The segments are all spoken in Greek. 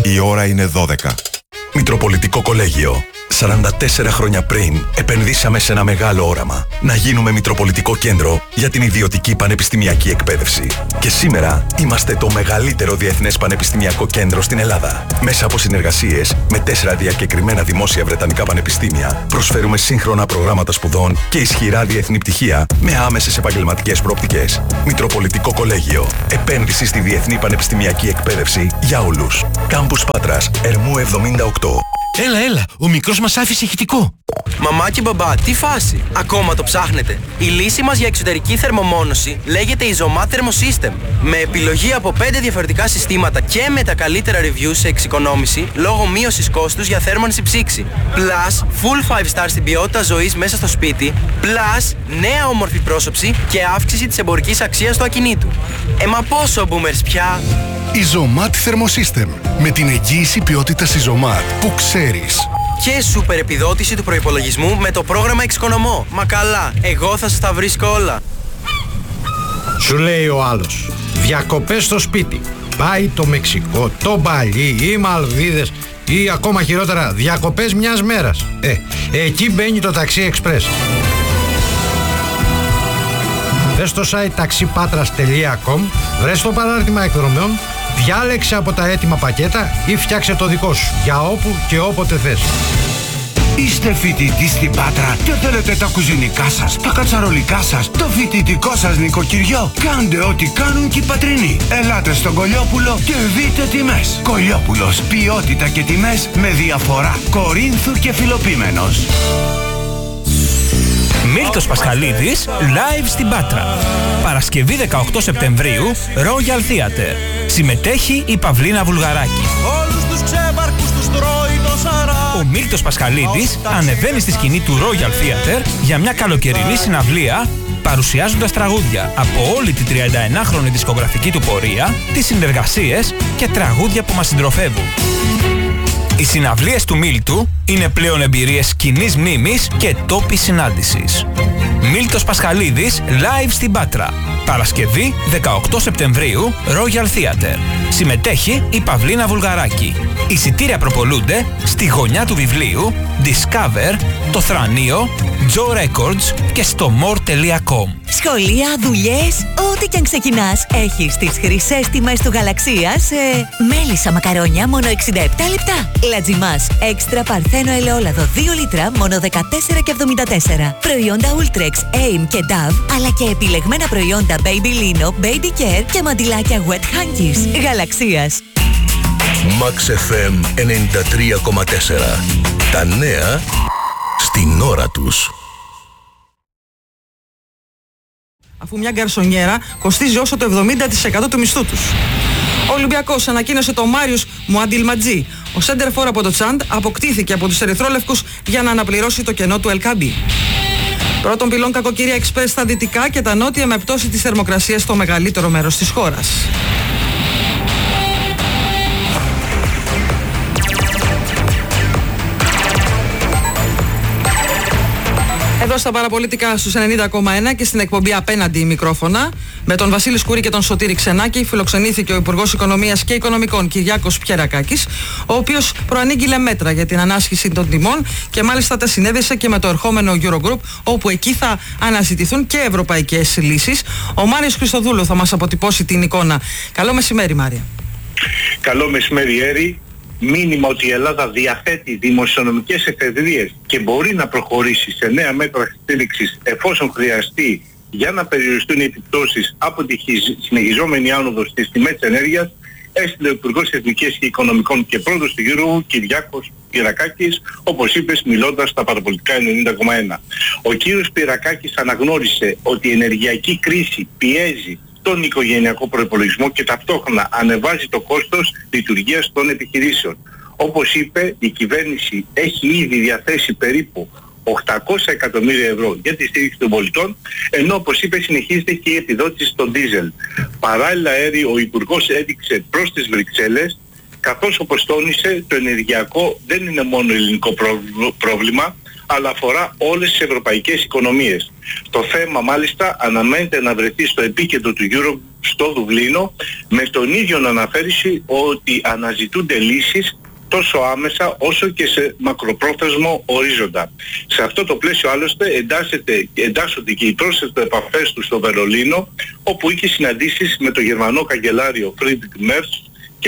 Η ώρα είναι 12. Μητροπολιτικό Κολέγιο. 44 χρόνια πριν επενδύσαμε σε ένα μεγάλο όραμα. Να γίνουμε Μητροπολιτικό Κέντρο για την ιδιωτική πανεπιστημιακή εκπαίδευση. Και σήμερα είμαστε το μεγαλύτερο διεθνές πανεπιστημιακό κέντρο στην Ελλάδα. Μέσα από συνεργασίες με 4 διακεκριμένα δημόσια βρετανικά πανεπιστήμια, προσφέρουμε σύγχρονα προγράμματα σπουδών και ισχυρά διεθνή πτυχία με άμεσες επαγγελματικές προοπτικές. Μητροπολιτικό Κολέγιο. Επένδυση στη διεθνή πανεπιστημιακή εκπαίδευση για όλους. Κάμπους Πάτρας, Ερμού 78. Έλα, ο μικρός μας άφησε ηχητικό. Μαμά και μπαμπά, τι φάση? Ακόμα το ψάχνετε? Η λύση μας για εξωτερική θερμομόνωση λέγεται Isomat Thermosystem. Με επιλογή από 5 διαφορετικά συστήματα και με τα καλύτερα reviews σε εξοικονόμηση λόγω μείωσης κόστους για θέρμανση ψήξη. Plus, full 5 star στην ποιότητα ζωής μέσα στο σπίτι. Plus, νέα όμορφη πρόσωψη και αύξηση της εμπορικής αξίας του ακινήτου. Μα πόσο boomers πια? Isomat Thermosystem. Με την εγγύηση ποιότητας Isomat που ξέρεις. Και σούπερ επιδότηση του προϋπολογισμού με το πρόγραμμα Εξοικονομώ. Μα καλά, εγώ θα σας τα βρίσκω όλα. Σου λέει ο άλλος, διακοπές στο σπίτι. Πάει το Μεξικό, το Μπαλί, οι Μαλδίβες ή ακόμα χειρότερα διακοπές μιας μέρας. Εκεί μπαίνει το Taxi Express. Μπες στο site taxipatras.com, βρες το παράρτημα εκδρομών, διάλεξε από τα έτοιμα πακέτα ή φτιάξε το δικό σου για όπου και όποτε θες. Είστε φοιτητή στην Πάτρα και θέλετε τα κουζινικά σας, τα κατσαρολικά σας, το φοιτητικό σας νοικοκυριό? Κάντε ό,τι κάνουν και οι πατρινοί. Ελάτε στον Κολιόπουλο και δείτε τιμές. Κολιόπουλος, ποιότητα και τιμές με διαφορά. Κορίνθου και Φιλοπίμενος. Μίλτος Πασχαλίδης, live στην Πάτρα. Παρασκευή 18 Σεπτεμβρίου, Royal Theatre. Συμμετέχει η Παυλίνα Βουλγαράκη. Ο Μίλτος Πασχαλίδης ανεβαίνει στη σκηνή του Royal Theatre για μια καλοκαιρινή συναυλία, παρουσιάζοντας τραγούδια από όλη τη 31χρονη δισκογραφική του πορεία, τις συνεργασίες και τραγούδια που μας συντροφεύουν. Οι συναυλίες του Μίλτου είναι πλέον εμπειρίες κοινής μνήμης και τόπης συνάντησης. Μίλτος Πασχαλίδης, live στην Πάτρα. Παρασκευή 18 Σεπτεμβρίου, Royal Theatre. Συμμετέχει η Παυλίνα Βουλγαράκη. Εισιτήρια προπολούνται στη γωνιά του βιβλίου, Discover, το Θρανείο, Joe Records και στο more.com. Σχολεία, δουλειές, ό,τι κι αν ξεκινάς, έχεις τις χρυσές τιμές του Γαλαξία σε μέλισσα μακαρόνια μόνο 67 λεπτά. Λατζιμάς, έξτρα παρθένο ελαιόλαδο 2 λίτρα μόνο 14,74. Προϊόντα Ultrex, Aim και Dove, αλλά και επιλεγμένα προϊόντα Baby Lino, Baby Care και μαντιλάκια Wet Hankies. Γαλαξίας. Max FM 93,4. Τα νέα στην ώρα τους. Αφού μια γκαρσονιέρα κοστίζει όσο το 70% του μισθού τους. Ο Ολυμπιακός ανακοίνωσε το Μάριους Μουαντιλματζή. Ο σέντερφορ από το Τσάντ αποκτήθηκε από τους ερυθρόλευκους για να αναπληρώσει το κενό του Ελκάμπι. Πρώτον πυλών κακοκαιρία εξπρές στα δυτικά και τα νότια με πτώση της θερμοκρασίας στο μεγαλύτερο μέρος της χώρας. Εδώ στα παραπολιτικά στους 90,1 και στην εκπομπή Απέναντι μικρόφωνα, με τον Βασίλη Σκούρη και τον Σωτήρη Ξενάκη, φιλοξενήθηκε ο Υπουργός Οικονομίας και Οικονομικών Κυριάκος Πιερακάκης, ο οποίος προανήγγειλε μέτρα για την ανάσχηση των τιμών και μάλιστα τα συνέδεσε και με το ερχόμενο Eurogroup, όπου εκεί θα αναζητηθούν και ευρωπαϊκές λύσεις. Ο Μάριος Χριστοδούλου θα μας αποτυπώσει την εικόνα. Καλό μεσημέρι, Μάρια. Καλό μεσημέρι, Έρη. Μήνυμα ότι η Ελλάδα διαθέτει δημοσιονομικές εφεδρίες και μπορεί να προχωρήσει σε νέα μέτρα στήριξης εφόσον χρειαστεί για να περιοριστούν οι επιπτώσεις από τη συνεχιζόμενη άνοδο στις τιμές της ενέργειας, έστειλε ο Υπουργός Εθνικής και Οικονομικών και πρόεδρος του Eurogroup, Κυριάκος Πιερακάκης, όπως είπες, μιλώντας στα παραπολιτικά 90,1. Ο κύριος Πιερακάκης αναγνώρισε ότι η ενεργειακή κρίση πιέζει τον οικογενειακό προϋπολογισμό και ταυτόχρονα ανεβάζει το κόστος λειτουργίας των επιχειρήσεων. Όπως είπε, η κυβέρνηση έχει ήδη διαθέσει περίπου 800 εκατομμύρια ευρώ για τη στήριξη των πολιτών, ενώ όπως είπε συνεχίζεται και η επιδότηση στο ντίζελ. Παράλληλα, ο Υπουργός έδειξε προς τις Βρυξέλλες, καθώς όπως τόνισε, το ενεργειακό δεν είναι μόνο ελληνικό πρόβλημα, αλλά αφορά όλες τις ευρωπαϊκές οικονομίες. Το θέμα μάλιστα αναμένεται να βρεθεί στο επίκεντρο του στο Δουβλίνο, με τον ίδιο να αναφέρει ότι αναζητούνται λύσεις τόσο άμεσα όσο και σε μακροπρόθεσμο ορίζοντα. Σε αυτό το πλαίσιο άλλωστε εντάσσονται και οι πρόσθετες επαφές του στο Βερολίνο, όπου είχε συναντήσεις με τον Γερμανό καγκελάριο Φρίντρικ Μέρτς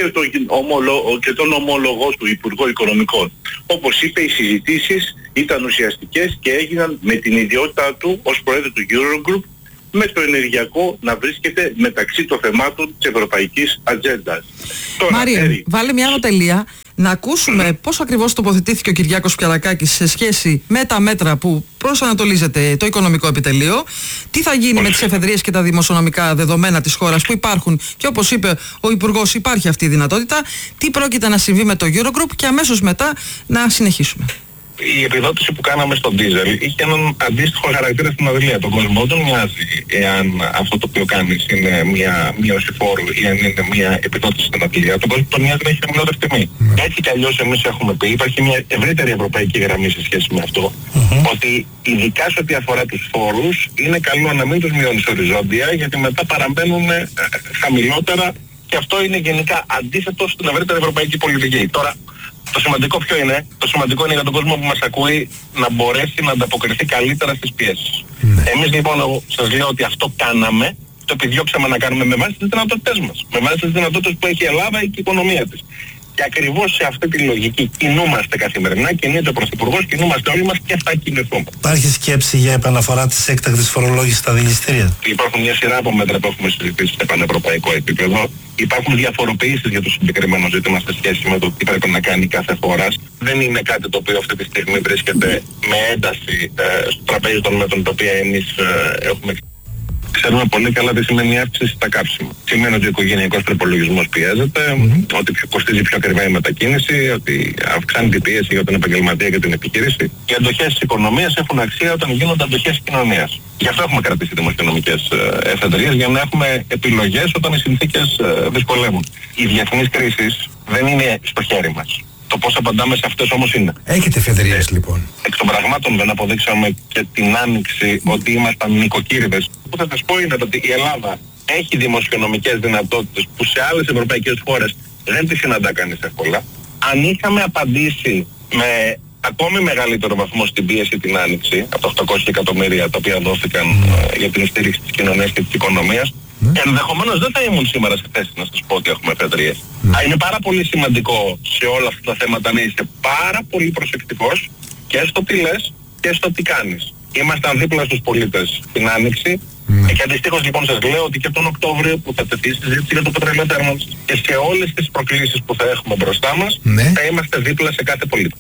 και τον ομόλογό του Υπουργό Οικονομικών. Όπως είπε, οι συζητήσεις ήταν ουσιαστικές και έγιναν με την ιδιότητά του ως πρόεδρο του Eurogroup, με το ενεργειακό να βρίσκεται μεταξύ των θεμάτων της ευρωπαϊκής ατζέντας. Μάρια, βάλε μια ανωτελεία να ακούσουμε πώς ακριβώς τοποθετήθηκε ο Κυριάκος Πιαρακάκης σε σχέση με τα μέτρα που προσανατολίζεται το οικονομικό επιτελείο, τι θα γίνει με τις εφεδρίες και τα δημοσιονομικά δεδομένα της χώρας που υπάρχουν και όπως είπε ο Υπουργός υπάρχει αυτή η δυνατότητα, τι πρόκειται να συμβεί με το Eurogroup και αμέσως μετά να συνεχίσουμε. Η επιδότηση που κάναμε στον ντίζελ είχε έναν αντίστοιχο χαρακτήρα στην Αδρία. Τον κόσμο δεν νοιάζει εάν αυτό το οποίο κάνεις είναι μια μείωση φόρου ή αν είναι μια επιδότηση στην Αδρία. Τον κόσμο τον νοιάζει να έχει χαμηλότερη τιμή. Έτσι κι αλλιώς εμείς έχουμε πει, υπάρχει μια ευρύτερη ευρωπαϊκή γραμμή σε σχέση με αυτό, ότι ειδικά σε ό,τι αφορά τους φόρους είναι καλό να μην τους μειώνεις οριζόντια, γιατί μετά παραμένουν χαμηλότερα και αυτό είναι γενικά αντίθετο στην ευρύτερη ευρωπαϊκή πολιτική. Τώρα, το σημαντικό ποιο είναι? Το σημαντικό είναι για τον κόσμο που μας ακούει να μπορέσει να ανταποκριθεί καλύτερα στις πιέσεις. Εμείς λοιπόν, εγώ σας λέω ότι αυτό κάναμε, το επιδιώξαμε να κάνουμε με βάση τις δυνατότητες μας. Με βάση τις δυνατότητες που έχει η Ελλάδα και η οικονομία της. Και ακριβώς σε αυτή τη λογική κινούμαστε καθημερινά, κινείται ο Πρωθυπουργός, κινούμαστε όλοι μας και θα κινηθούμε. Υπάρχει σκέψη για επαναφορά της έκτακτης φορολόγησης στα δηληστήρια? Υπάρχουν μια σειρά από μέτρα που έχουμε συζητήσει σε πανευρωπαϊκό επίπεδο. Υπάρχουν διαφοροποιήσεις για το συγκεκριμένο ζήτημα σε σχέση με το τι πρέπει να κάνει κάθε χώρας. Δεν είναι κάτι το οποίο αυτή τη στιγμή βρίσκεται με ένταση στο τραπέζι των μέτρων τα οποία εμείς έχουμε. Ξέρουμε πολύ καλά τι σημαίνει αύξηση στα κάψιμα. Σημαίνει ότι ο οικογενειακός προϋπολογισμός πιέζεται, ότι κοστίζει πιο ακριβά η μετακίνηση, ότι αυξάνει την πίεση για τον επαγγελματία και την επιχείρηση. Οι αντοχές της οικονομίας έχουν αξία όταν γίνονται αντοχές της κοινωνίας. Γι' αυτό έχουμε κρατήσει δημοσιονομικές εφεδρίες, για να έχουμε επιλογές όταν οι συνθήκες δυσκολεύουν. Οι διεθνείς κρίσεις δεν είναι στο χέρι μας. Το πώς απαντάμε σε αυτές όμως είναι. Έχετε εφεδρίες λοιπόν? Εκ των πραγμάτων δεν αποδείξαμε και την άνοιξη ότι ήμασταν νοικοκύριδες. Που θα σας πω είναι ότι η Ελλάδα έχει δημοσιονομικές δυνατότητες που σε άλλες ευρωπαϊκές χώρες δεν τις συναντά κανείς εύκολα. Αν είχαμε απαντήσει με ακόμη μεγαλύτερο βαθμό στην πίεση την άνοιξη, από τα 800 εκατομμύρια τα οποία δόθηκαν για την στήριξη της κοινωνίας και της οικονομίας, ενδεχομένως δεν θα ήμουν σήμερα σε θέση να σας πω ότι έχουμε εφεδρίες. Είναι πάρα πολύ σημαντικό σε όλα αυτά τα θέματα να είσαι πάρα πολύ προσεκτικός και στο τι λες και στο τι κάνεις. Ήμασταν δίπλα στους πολίτες την άνοιξη και αντιστοίχως λοιπόν σας λέω ότι και τον Οκτώβριο που θα τεθεί συζήτηση για το πετρέλαιο θέρμανσης και σε όλες τις προκλήσεις που θα έχουμε μπροστά μας θα είμαστε δίπλα σε κάθε πολίτη.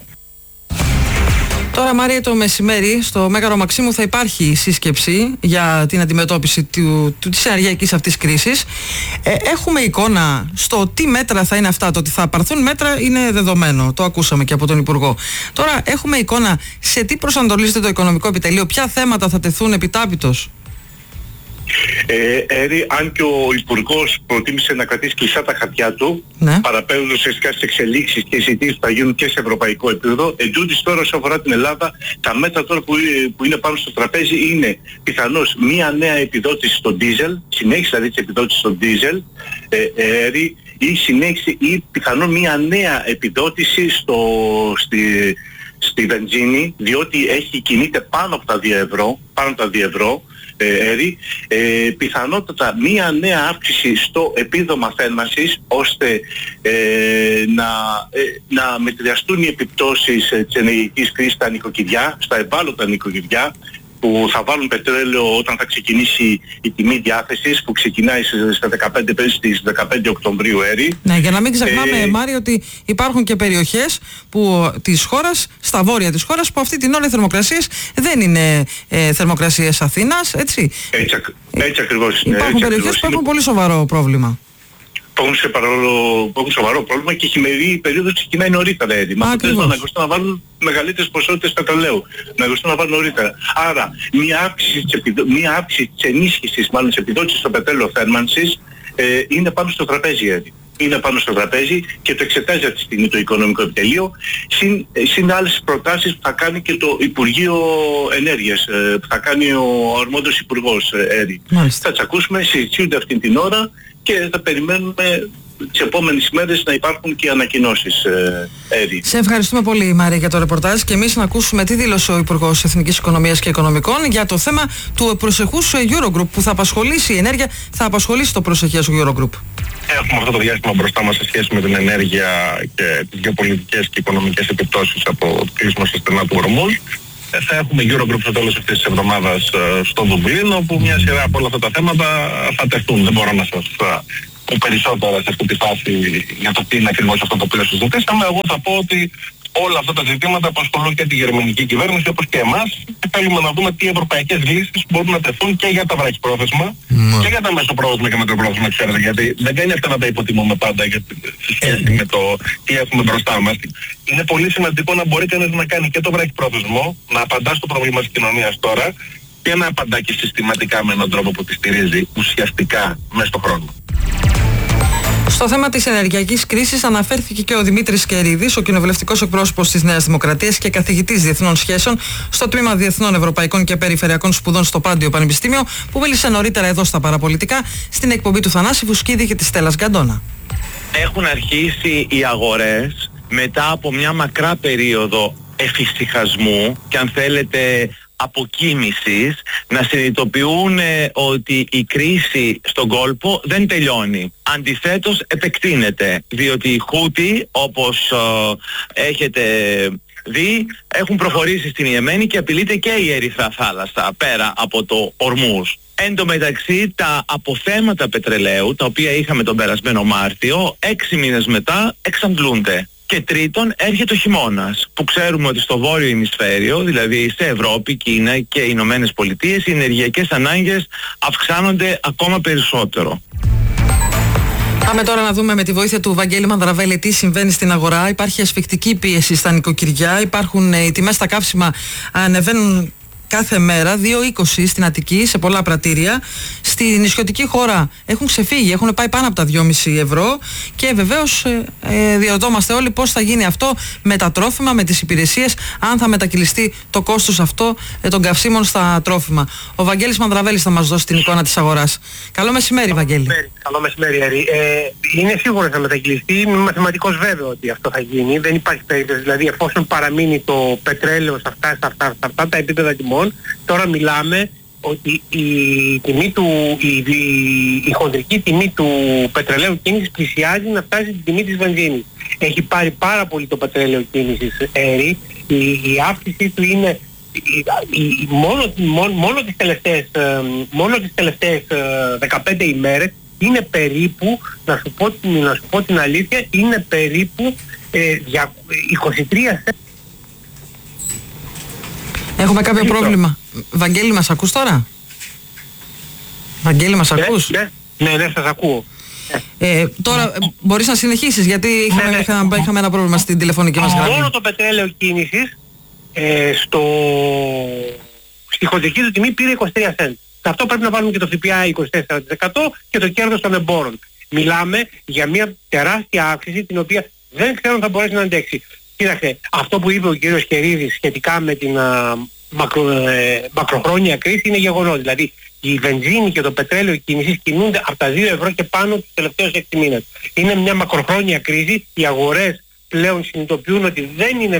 Τώρα, Μάρια, το μεσημέρι στο Μέγαρο Μαξίμου θα υπάρχει σύσκεψη για την αντιμετώπιση της ενεργειακής αυτής κρίσης. Έχουμε εικόνα στο τι μέτρα θα είναι αυτά. Το ότι θα πάρθουν μέτρα είναι δεδομένο. Το ακούσαμε και από τον Υπουργό. Τώρα, έχουμε εικόνα σε τι προσανατολίζεται το οικονομικό επιτελείο, ποια θέματα θα τεθούν επιτάπητος? Αν και ο Υπουργός προτίμησε να κρατήσει κλειστά τα χαρτιά του, παραπέμποντας ουσιαστικά στις εξελίξεις και συζητήσεις που θα γίνουν και σε ευρωπαϊκό επίπεδο, εντούτοις τώρα όσον αφορά την Ελλάδα, τα μέτρα τώρα που είναι πάνω στο τραπέζι είναι πιθανώς μία νέα επιδότηση στο ντίζελ, συνέχιση δηλαδή της επιδότησης στο ντίζελ, ή συνέχιση ή πιθανόν μία νέα επιδότηση στη βενζίνη, διότι κινείται πάνω από τα 2 ευρώ, πιθανότατα μία νέα αύξηση στο επίδομα θέρμανσης, ώστε να μετριαστούν οι επιπτώσεις της ενεργειακής κρίσης στα νοικοκυριά, στα ευάλωτα νοικοκυριά, που θα βάλουν πετρέλαιο όταν θα ξεκινήσει η τιμή διάθεσης, που ξεκινάει στις 15 Οκτωβρίου έρη. Ναι, για να μην ξεχνάμε, Μάριο, ότι υπάρχουν και περιοχές της χώρας, στα βόρεια της χώρας, που αυτή την ώρα οι θερμοκρασίες δεν είναι θερμοκρασίες Αθήνας, έτσι. Έτσι ακριβώς. Υπάρχουν περιοχές που έχουν πολύ σοβαρό πρόβλημα. Έχουν σοβαρό πρόβλημα και η χειμερινή περίοδος ξεκινάει νωρίτερα έτοιμα. Αποτέλεσμα να αναγκαστούν να βάλουν μεγαλύτερες ποσότητες πετρελαίου. Να αναγκαστούν να βάλουν νωρίτερα. Άρα μια αύξηση της ενίσχυσης, μάλλον της επιδότησης στο πετρέλαιο θέρμανσης, είναι πάνω στο τραπέζι. είναι πάνω στο τραπέζι και το εξετάζει αυτή τη στιγμή το Οικονομικό Επιτελείο, συν άλλες προτάσεις που θα κάνει και το Υπουργείο Ενέργειας, που θα κάνει ο αρμόδιος Υπουργός ΕΡΗ. Θα τις ακούσουμε, συζητούνται αυτή την ώρα και θα περιμένουμε τις επόμενες ημέρες να υπάρχουν και ανακοινώσεις ΕΡΗ. Σε ευχαριστούμε πολύ, Μάρια, για το ρεπορτάζ, και εμείς να ακούσουμε τι δήλωσε ο Υπουργός Εθνικής Οικονομίας και Οικονομικών για το θέμα του προσεχούς Eurogroup που θα απασχολήσει η ενέργεια, θα απασχολήσει το προσεχές Eurogroup. Έχουμε αυτό το διάστημα μπροστά μας σε σχέση με την ενέργεια και τις γεωπολιτικές και οικονομικές επιπτώσεις από το κλείσιμο στα στενά του Ορμούζ. Θα έχουμε Eurogroup στο τέλος αυτής της εβδομάδας στο Δουβλίνο, όπου μια σειρά από όλα αυτά τα θέματα θα τεθούν. Δεν μπορώ να σας πω περισσότερα σε αυτή τη φάση για το τι είναι ακριβώς αυτό το οποίο συζητήσαμε. Εγώ θα πω ότι όλα αυτά τα ζητήματα απασχολούν και τη γερμανική κυβέρνηση όπως και εμάς, και θέλουμε να δούμε τι ευρωπαϊκές λύσεις μπορούν να τεθούν και για τα βραχυπρόθεσμα και για τα μεσοπρόθεσμα και μετροπρόθεσμα, ξέρετε, γιατί δεν κάνει αυτά να τα υποτιμούμε πάντα σε σχέση με το τι έχουμε μπροστά μας. Είναι πολύ σημαντικό να μπορεί κανείς να κάνει και το βραχυπρόθεσμο, να απαντά στο πρόβλημα της κοινωνίας τώρα και να απαντά και συστηματικά με έναν τρόπο που τη στηρίζει ουσιαστικά μέσα στον χρόνο. Στο θέμα της ενεργειακής κρίσης αναφέρθηκε και ο Δημήτρης Κερίδης, ο κοινοβουλευτικός εκπρόσωπος της Νέας Δημοκρατίας και καθηγητής Διεθνών Σχέσεων στο Τμήμα Διεθνών Ευρωπαϊκών και Περιφερειακών Σπουδών στο Πάντιο Πανεπιστήμιο, που μίλησε νωρίτερα εδώ στα Παραπολιτικά στην εκπομπή του Θανάση Βουσκίδη και της Στέλλας Γκαντώνα. Έχουν αρχίσει οι αγορές μετά από μια μακρά περίοδο εφησυχασμού και, αν θέλετε, αποκοίμησης, να συνειδητοποιούν ότι η κρίση στον κόλπο δεν τελειώνει. Αντιθέτως επεκτείνεται, διότι οι Χούτι, όπως έχετε δει, έχουν προχωρήσει στην Ιεμένη και απειλείται και η Ερυθρά Θάλασσα πέρα από το Ορμούζ. Εν τω μεταξύ, τα αποθέματα πετρελαίου, τα οποία είχαμε τον περασμένο Μάρτιο, 6 μήνες μετά εξαντλούνται. Και τρίτον, έρχεται ο χειμώνας, που ξέρουμε ότι στο βόρειο ημισφαίριο, δηλαδή σε Ευρώπη, Κίνα και οι Ηνωμένες Πολιτείες, οι ενεργειακές ανάγκες αυξάνονται ακόμα περισσότερο. Πάμε τώρα να δούμε με τη βοήθεια του Βαγγέλη Μανδραβέλη τι συμβαίνει στην αγορά. Υπάρχει ασφικτική πίεση στα νοικοκυριά, οι τιμές στα καύσιμα ανεβαίνουν κάθε μέρα, 2,20 στην Αττική, σε πολλά πρατήρια. Στη νησιωτική χώρα έχουν ξεφύγει, έχουν πάει πάνω από τα 2,5 ευρώ και βεβαίως διαρωτόμαστε όλοι πώς θα γίνει αυτό με τα τρόφιμα, με τις υπηρεσίες, αν θα μετακυλιστεί το κόστος αυτό των καυσίμων στα τρόφιμα. Ο Βαγγέλης Μανδραβέλης θα μας δώσει την εικόνα της αγοράς. Καλό μεσημέρι, Βαγγέλη. Καλό μεσημέρι, Έρη. Είναι σίγουρο θα μετακυλιστεί, είμαι μαθηματικός βέβαιο ότι αυτό θα γίνει. Δεν υπάρχει περίπτωση, δηλαδή εφόσον παραμείνει το πετρέλαιο σε αυτά τα επίπεδα τιμών, τώρα μιλάμε ότι η χοντρική τιμή του πετρελαίου κίνησης πλησιάζει να φτάσει στην τιμή της βενζίνης. Έχει πάρει πάρα πολύ το πετρέλαιο κίνησης, Έρη. Η αύξησή του είναι μόνο τις τελευταίες 15 ημέρες είναι περίπου, να σου πω την αλήθεια, είναι περίπου 23. Έχουμε κάποιο πρόβλημα. Βαγγέλη, μας ακούς τώρα? Βαγγέλη, μας ακούς? Ναι, σας ακούω. Τώρα μπορείς να συνεχίσεις, γιατί είχαμε ένα πρόβλημα στην τηλεφωνική μας γραμμή. Μόνο το πετρέλαιο κίνησης στη χοντρική του τιμή πήρε 23 cents. Σε αυτό πρέπει να βάλουμε και το ΦΠΑ 24% και το κέρδος των εμπόρων. Μιλάμε για μια τεράστια αύξηση την οποία δεν ξέρω αν θα μπορέσει να αντέξει. Κοίταξε, αυτό που είπε ο κύριος Κερίδης σχετικά με την μακροχρόνια κρίση είναι γεγονός. Δηλαδή η βενζίνη και το πετρέλαιο κίνησης κινούνται από τα 2 ευρώ και πάνω τους τελευταίους 6 μήνες. Είναι μια μακροχρόνια κρίση. Οι αγορές πλέον συνειδητοποιούν ότι δεν είναι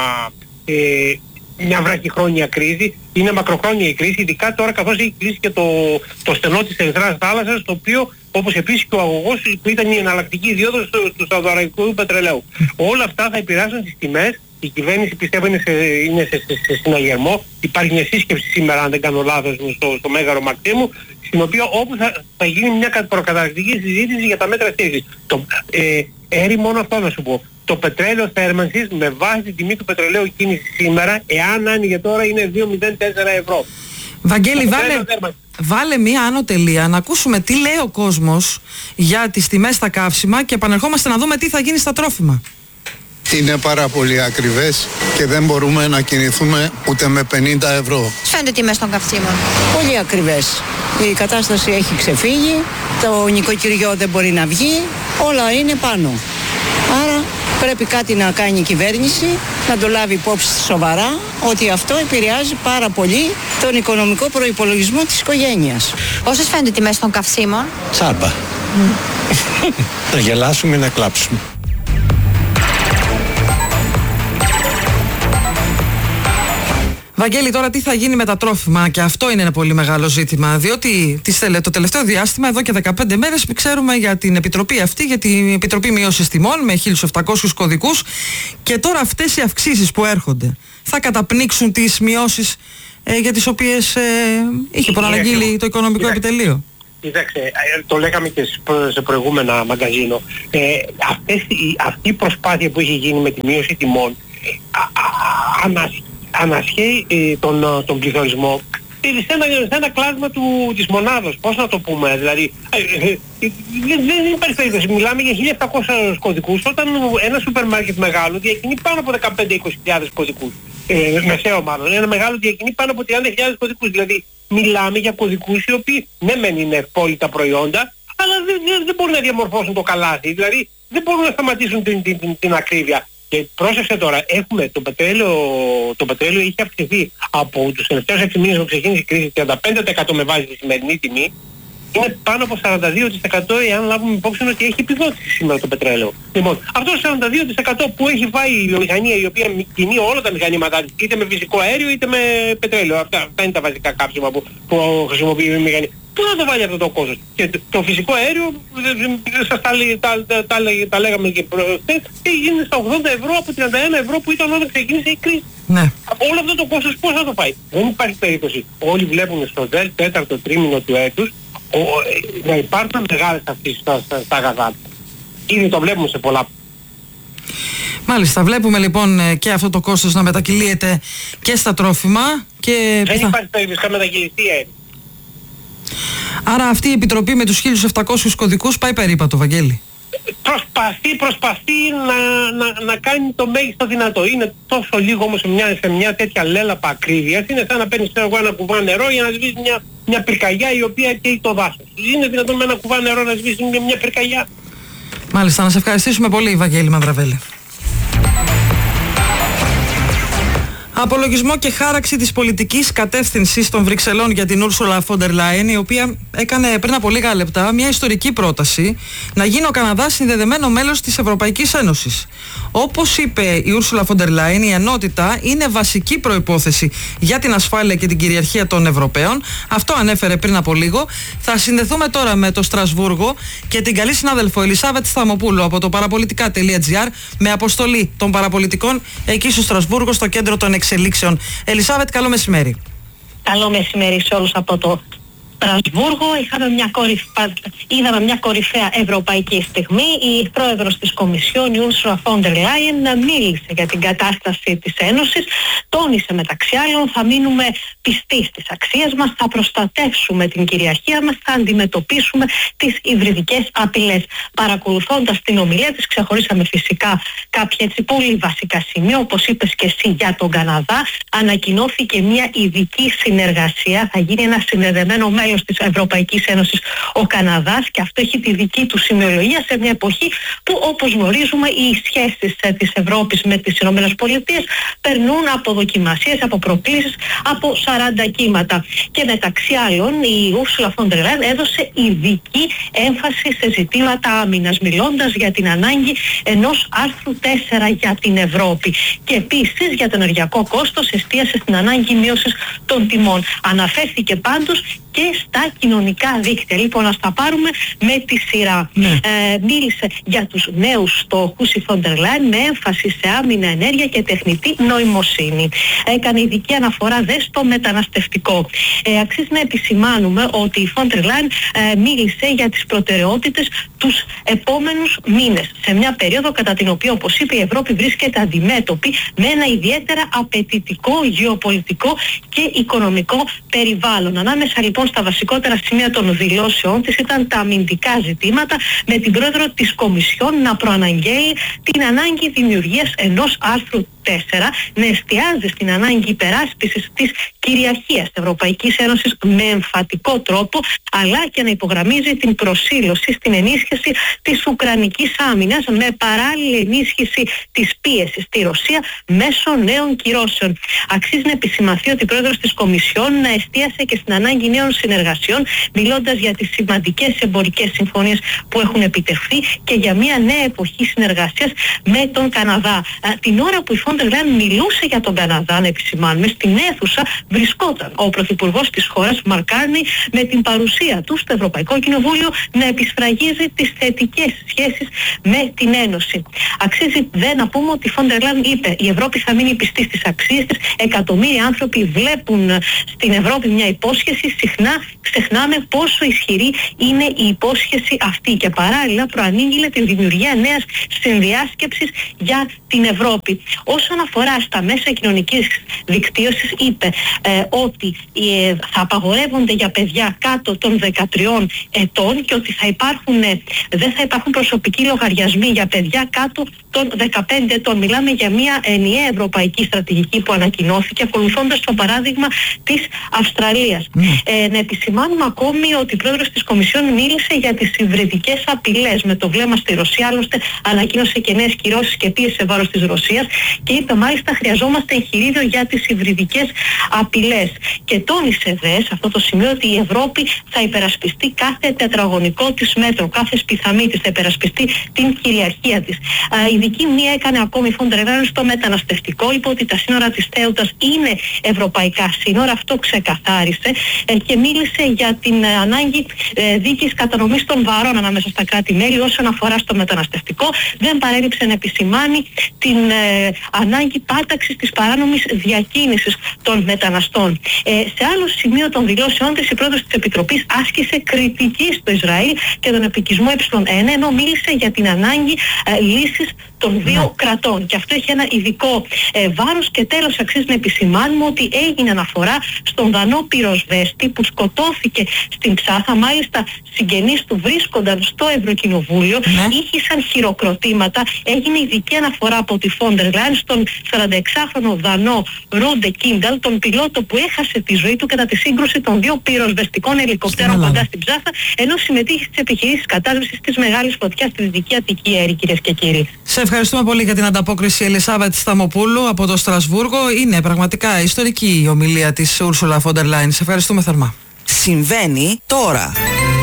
μια βραχυχρόνια κρίση, είναι μακροχρόνια η κρίση, ειδικά τώρα καθώς έχει κλείσει και το στενό της Ερυθράς Θάλασσας, το οποίο, όπως επίσης και ο αγωγός που ήταν η εναλλακτική διόδος του σαουδαραβικού πετρελαίου. Όλα αυτά θα επηρεάσουν τις τιμές. Η κυβέρνηση πιστεύω είναι σε συναγερμό. Υπάρχει μια σύσκεψη σήμερα, αν δεν κάνω λάθος, στο Μέγαρο Μαξίμου, στην οποία όπου θα γίνει μια προκαταρκτική συζήτηση για τα μέτρα στήριξης. Έρη, μόνο αυτό να σου πω. Το πετρέλαιο θέρμανσης με βάση την τιμή του πετρελαίου κίνησης σήμερα, εάν άνοιγε τώρα, είναι 2,04 ευρώ. Βαγγέλη, βάλε μία άνω τελεία, να ακούσουμε τι λέει ο κόσμος για τις τιμές στα καύσιμα και επανερχόμαστε να δούμε τι θα γίνει στα τρόφιμα. Είναι πάρα πολύ ακριβές και δεν μπορούμε να κινηθούμε ούτε με 50 ευρώ. Φαίνονται οι τιμές των καυσίμων? Πολύ ακριβές. Η κατάσταση έχει ξεφύγει, το νοικοκυριό δεν μπορεί να βγει, όλα είναι πάνω. Άρα πρέπει κάτι να κάνει η κυβέρνηση, να το λάβει υπόψη σοβαρά, ότι αυτό επηρεάζει πάρα πολύ τον οικονομικό προϋπολογισμό της οικογένειας. Πόσες φαίνονται οι τιμές των καυσίμων? Τσάμπα. Να γελάσουμε, να κλάψουμε. Βαγγέλη, τώρα τι θα γίνει με τα τρόφιμα, και αυτό είναι ένα πολύ μεγάλο ζήτημα, διότι το τελευταίο διάστημα, εδώ και 15 μέρες, ξέρουμε για την επιτροπή αυτή, για την Επιτροπή Μείωσης Τιμών με 1.700 κωδικούς, και τώρα αυτές οι αυξήσεις που έρχονται θα καταπνίξουν τις μειώσεις για τις οποίες είχε προαναγγείλει το Οικονομικό Επιτελείο. Κοίταξε, το λέγαμε και σε προηγούμενα μαγκαζίνο. Αυτή η προσπάθεια που έχει γίνει με τη μείωση τιμών ανασχέει τον πληθωρισμό σε ένα κλάσμα της μονάδος. Πώς να το πούμε, δηλαδή δεν υπάρχει περίπτωση. Μιλάμε για 1.700 κωδικούς, όταν ένα σούπερ μάρκετ μεγάλο διακινεί πάνω από 15-20.000 κωδικούς. Μεσαίο μάλλον. Ένα μεγάλο διακινεί πάνω από 30.000 κωδικούς. Δηλαδή μιλάμε για κωδικούς οι οποίοι ναι μεν είναι ευπόλυτα προϊόντα, αλλά δεν μπορούν να διαμορφώσουν το καλάθι. Δηλαδή δεν μπορούν να σταματήσουν την ακρίβεια. Και πρόσεξε τώρα, έχουμε το πετρέλαιο είχε αυξηθεί από τους τελευταίους 6 μήνες που ξεκίνησε η κρίση 35% με βάση τη σημερινή τιμή. Είναι πάνω από 42% εάν λάβουμε υπόψη ότι έχει επιδότηση σήμερα το πετρέλαιο. Λοιπόν, αυτό το 42% που έχει φάει η βιομηχανία, η οποία κινεί όλα τα μηχανήματά της, είτε με φυσικό αέριο είτε με πετρέλαιο. Αυτά είναι τα βασικά κάψιμα που χρησιμοποιεί η βιομηχανία. Πού θα το βάλει αυτό το κόστος? Και το φυσικό αέριο, σας τα λέγαμε και προχθές, είναι στα 80 ευρώ από 31 ευρώ που ήταν όταν ξεκίνησε η κρίση. Ναι. Όλο αυτό το κόστος πώς θα το πάει? Δεν υπάρχει περίπτωση. Όλοι βλέπουν στο 4ο τρίμηνο του έτους να υπάρχουν μεγάλες αυξήσεις στα αγαθά. Ήδη το βλέπουμε σε πολλά. Μάλιστα, βλέπουμε λοιπόν και αυτό το κόστος να μετακυλίεται και στα τρόφιμα. Και δεν υπάρχει περίπτωση να μετακυλιστεί. Άρα αυτή η επιτροπή με τους 1.700 κωδικούς πάει περίπατο, Βαγγέλη. Προσπαθεί να κάνει το μέγιστο δυνατό. Είναι τόσο λίγο όμως σε μια τέτοια λέλαπα ακρίβειας. Είναι σαν να παίρνεις ένα κουβά νερό για να σβήσεις μια πυρκαγιά η οποία καίει το δάσος. Είναι δυνατόν με ένα κουβά νερό να σβήσεις μια πυρκαγιά? Μάλιστα, να σε ευχαριστήσουμε πολύ, Βαγγέλη Μανδραβέλη. Απολογισμό και χάραξη της πολιτικής κατεύθυνσης των Βρυξελών για την Ursula von der Leyen, η οποία έκανε πριν από λίγα λεπτά μια ιστορική πρόταση να γίνει ο Καναδάς συνδεδεμένο μέλος της Ευρωπαϊκής Ένωσης. Όπως είπε η Ursula von der Leyen, η ενότητα είναι βασική προϋπόθεση για την ασφάλεια και την κυριαρχία των Ευρωπαίων. Αυτό ανέφερε πριν από λίγο. Θα συνδεθούμε τώρα με το Στρασβούργο και την καλή συνάδελφο Ελισάβετ Σταμοπούλου από το παραπολιτικά.gr με αποστολή των παραπολιτικών εκεί στο Στρασβούργο, στο κέντρο των εξελίξεων. Ελισάβετ, καλό μεσημέρι. Καλό μεσημέρι σε όλους από το Στρασβούργο. Είδαμε μια κορυφαία ευρωπαϊκή στιγμή. Η πρόεδρος της Κομισιόν, η Ursula von der Leyen, μίλησε για την κατάσταση της Ένωσης. Τόνισε μεταξύ άλλων, θα μείνουμε πιστοί στις αξίες μας, θα προστατεύσουμε την κυριαρχία μας, θα αντιμετωπίσουμε τις υβριδικές απειλές. Παρακολουθώντας την ομιλία της, ξεχωρίσαμε φυσικά κάποια πολύ βασικά σημεία. Όπως είπες και εσύ για τον Καναδά, ανακοινώθηκε μια ειδική συνεργασία. Θα γίνει ένα συνδεδεμένο μέλος της Ευρωπαϊκής Ένωσης ο Καναδάς, και αυτό έχει τη δική του σημειολογία σε μια εποχή που, όπως γνωρίζουμε, οι σχέσεις της Ευρώπης με τις ΗΠΑ περνούν από δοκιμασίες, από προκλήσεις, από 40 κύματα. Και μεταξύ άλλων η Ursula von der Leyen έδωσε ειδική έμφαση σε ζητήματα άμυνας, μιλώντας για την ανάγκη ενός άρθρου 4 για την Ευρώπη. Και επίσης για το ενεργειακό κόστος εστίασε στην ανάγκη μείωσης των τιμών. Αναφέρθηκε πάντως και στα κοινωνικά δίκτυα. Λοιπόν, ας τα πάρουμε με τη σειρά. Μίλησε για τους νέους στόχους η von der Leyen με έμφαση σε άμυνα, ενέργεια και τεχνητή νοημοσύνη. Έκανε ειδική αναφορά στο μεταναστευτικό. Αξίζει να επισημάνουμε ότι η von der Leyen μίλησε για τις προτεραιότητες τους επόμενους μήνες, σε μια περίοδο κατά την οποία, όπως είπε, η Ευρώπη βρίσκεται αντιμέτωπη με ένα ιδιαίτερα απαιτητικό γεωπολιτικό και οικονομικό περιβάλλον. Ανάμεσα λοιπόν στα βασικότερα σημεία των δηλώσεων της ήταν τα αμυντικά ζητήματα, με την πρόεδρο της Κομισιόν να προαναγγέλει την ανάγκη δημιουργίας ενός άρθρου να εστιάζει στην ανάγκη υπεράσπισης της κυριαρχίας της Ευρωπαϊκής Ένωσης με εμφατικό τρόπο, αλλά και να υπογραμμίζει την προσήλωση στην ενίσχυση της Ουκρανικής άμυνας με παράλληλη ενίσχυση της πίεσης στη Ρωσία μέσω νέων κυρώσεων. Αξίζει να επισημανθεί ότι η πρόεδρος της Κομισιόν εστίασε και στην ανάγκη νέων συνεργασιών, μιλώντας για τις σημαντικές εμπορικές συμφωνίες που έχουν επιτευχθεί και για μια νέα εποχή συνεργασίας με τον Καναδά. Την ώρα που η Φόντερ Λάιεν μιλούσε για τον Καναδά, να επισημάνουμε, στην αίθουσα βρισκόταν ο πρωθυπουργός της χώρας, Μαρκ Κάρνι, με την παρουσία του στο Ευρωπαϊκό Κοινοβούλιο να επισφραγίζει τις θετικές σχέσεις με την Ένωση. Αξίζει δε να πούμε ότι η Φόντερ Λάιεν είπε: η Ευρώπη θα μείνει πιστή στις αξίες της. Εκατομμύρια άνθρωποι βλέπουν στην Ευρώπη μια υπόσχεση. Συχνά ξεχνάμε πόσο ισχυρή είναι η υπόσχεση αυτή, και παράλληλα προανήγγειλε τη δημιουργία νέας συνδιάσκεψης για την Ευρώπη. Όσον αφορά στα μέσα κοινωνικής δικτύωσης, είπε ότι θα απαγορεύονται για παιδιά κάτω των 13 ετών και ότι δεν θα υπάρχουν προσωπικοί λογαριασμοί για παιδιά κάτω των 15 ετών. Μιλάμε για μια ενιαία ευρωπαϊκή στρατηγική που ανακοινώθηκε ακολουθώντας το παράδειγμα της Αυστραλίας. Να επισημάνουμε ακόμη ότι η πρόεδρος της Κομισιόν μίλησε για τις υβριδικές απειλές με το βλέμμα στη Ρωσία. Άλλωστε ανακοίνωσε και νέες κυρώσεις και πίεση σε βάρος της Ρωσίας και είπε μάλιστα χρειαζόμαστε εγχειρίδιο για τις υβριδικές απειλές. Και τόνισε σε αυτό το σημείο ότι η Ευρώπη θα υπερασπιστεί κάθε τετραγωνικό της μέτρο, κάθε σπιθαμή της, θα υπερασπιστεί την κυριαρχία της. Ειδική μνήμα έκανε ακόμη η Φόντερ Λάιεν στο μεταναστευτικό. Είπε ότι τα σύνορα της Θέουτας είναι ευρωπαϊκά σύνορα, αυτό ξεκαθάρισε, και μίλησε για την ανάγκη δίκης κατανομής των βαρών ανάμεσα στα κράτη-μέλη. Όσον αφορά στο μεταναστευτικό, δεν παρέλειψε να επισημάνει την ανάγκη πάταξης της παράνομης διακίνησης των μεταναστών. Σε άλλο σημείο των δηλώσεών της, η πρόεδρος της Επιτροπής άσκησε κριτική στο Ισραήλ και τον επικισμό Ε1, ενώ μίλησε για την ανάγκη λύσης των δύο κρατών. Και αυτό έχει ένα ειδικό βάρος. Και τέλος, αξίζει να επισημάνουμε ότι έγινε αναφορά στον Δανό πυροσβέστη που σκοτώθηκε στην Ψάθα. Μάλιστα, συγγενείς του βρίσκονταν στο Ευρωκοινοβούλιο, ήχησαν χειροκροτήματα. Έγινε ειδική αναφορά από τη Φόντερ Λάιεν στον 46χρονο Δανό Ρούντε Κίνταλ, τον πιλότο που έχασε τη ζωή του κατά τη σύγκρουση των δύο πυροσβεστικών ελικοπτέρων κοντά στην Ψάθα, ενώ συμμετείχε στις επιχειρήσεις κατάσβεσης της μεγάλης φωτιάς στη Δυτική Αττική Έρη, κυρίες και κύριοι. Σε ευχαριστούμε πολύ για την ανταπόκριση, Ελισάβετ Σταμοπούλου από το Στρασβούργο. Είναι πραγματικά ιστορική η ομιλία της Ούρσουλα Φόντερ Λάιεν. Σε ευχαριστούμε θερμά. Συμβαίνει τώρα.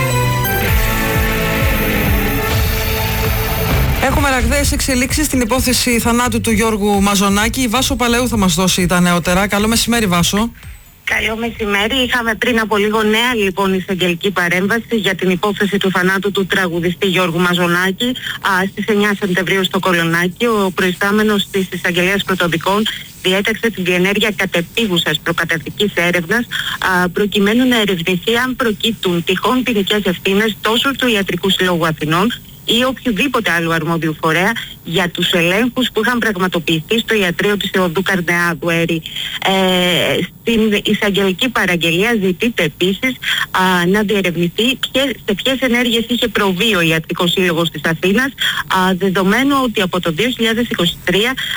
Έχουμε ραγδαίες εξελίξεις στην υπόθεση θανάτου του Γιώργου Μαζονάκη. Η Βάσο Παλαιού θα μας δώσει τα νεότερα. Καλό μεσημέρι, Βάσο. Καλό μεσημέρι. Είχαμε πριν από λίγο νέα λοιπόν εισαγγελική παρέμβαση για την υπόθεση του θανάτου του τραγουδιστή Γιώργου Μαζονάκη στις 9 Σεπτεμβρίου στο Κολονάκι. Ο προϊστάμενος της Εισαγγελίας Πρωτοδικών διέταξε τη διενέργεια κατεπίγουσας προκαταρκτικής έρευνας προκειμένου να ερευνηθεί αν προκύπτουν τυχόν ποινικές ευθύνες τόσο του Ιατρικού Συλλόγου Αθηνών ή οποιοδήποτε άλλου αρμόδιου φορέα για τους ελέγχους που είχαν πραγματοποιηθεί στο ιατρείο της Θεοδού Καρνεάδου Έρη. Στην εισαγγελική παραγγελία ζητείται επίσης να διερευνηθεί σε ποιες ενέργειες είχε προβεί ο Ιατρικός Σύλλογος της Αθήνας, δεδομένου ότι από το 2023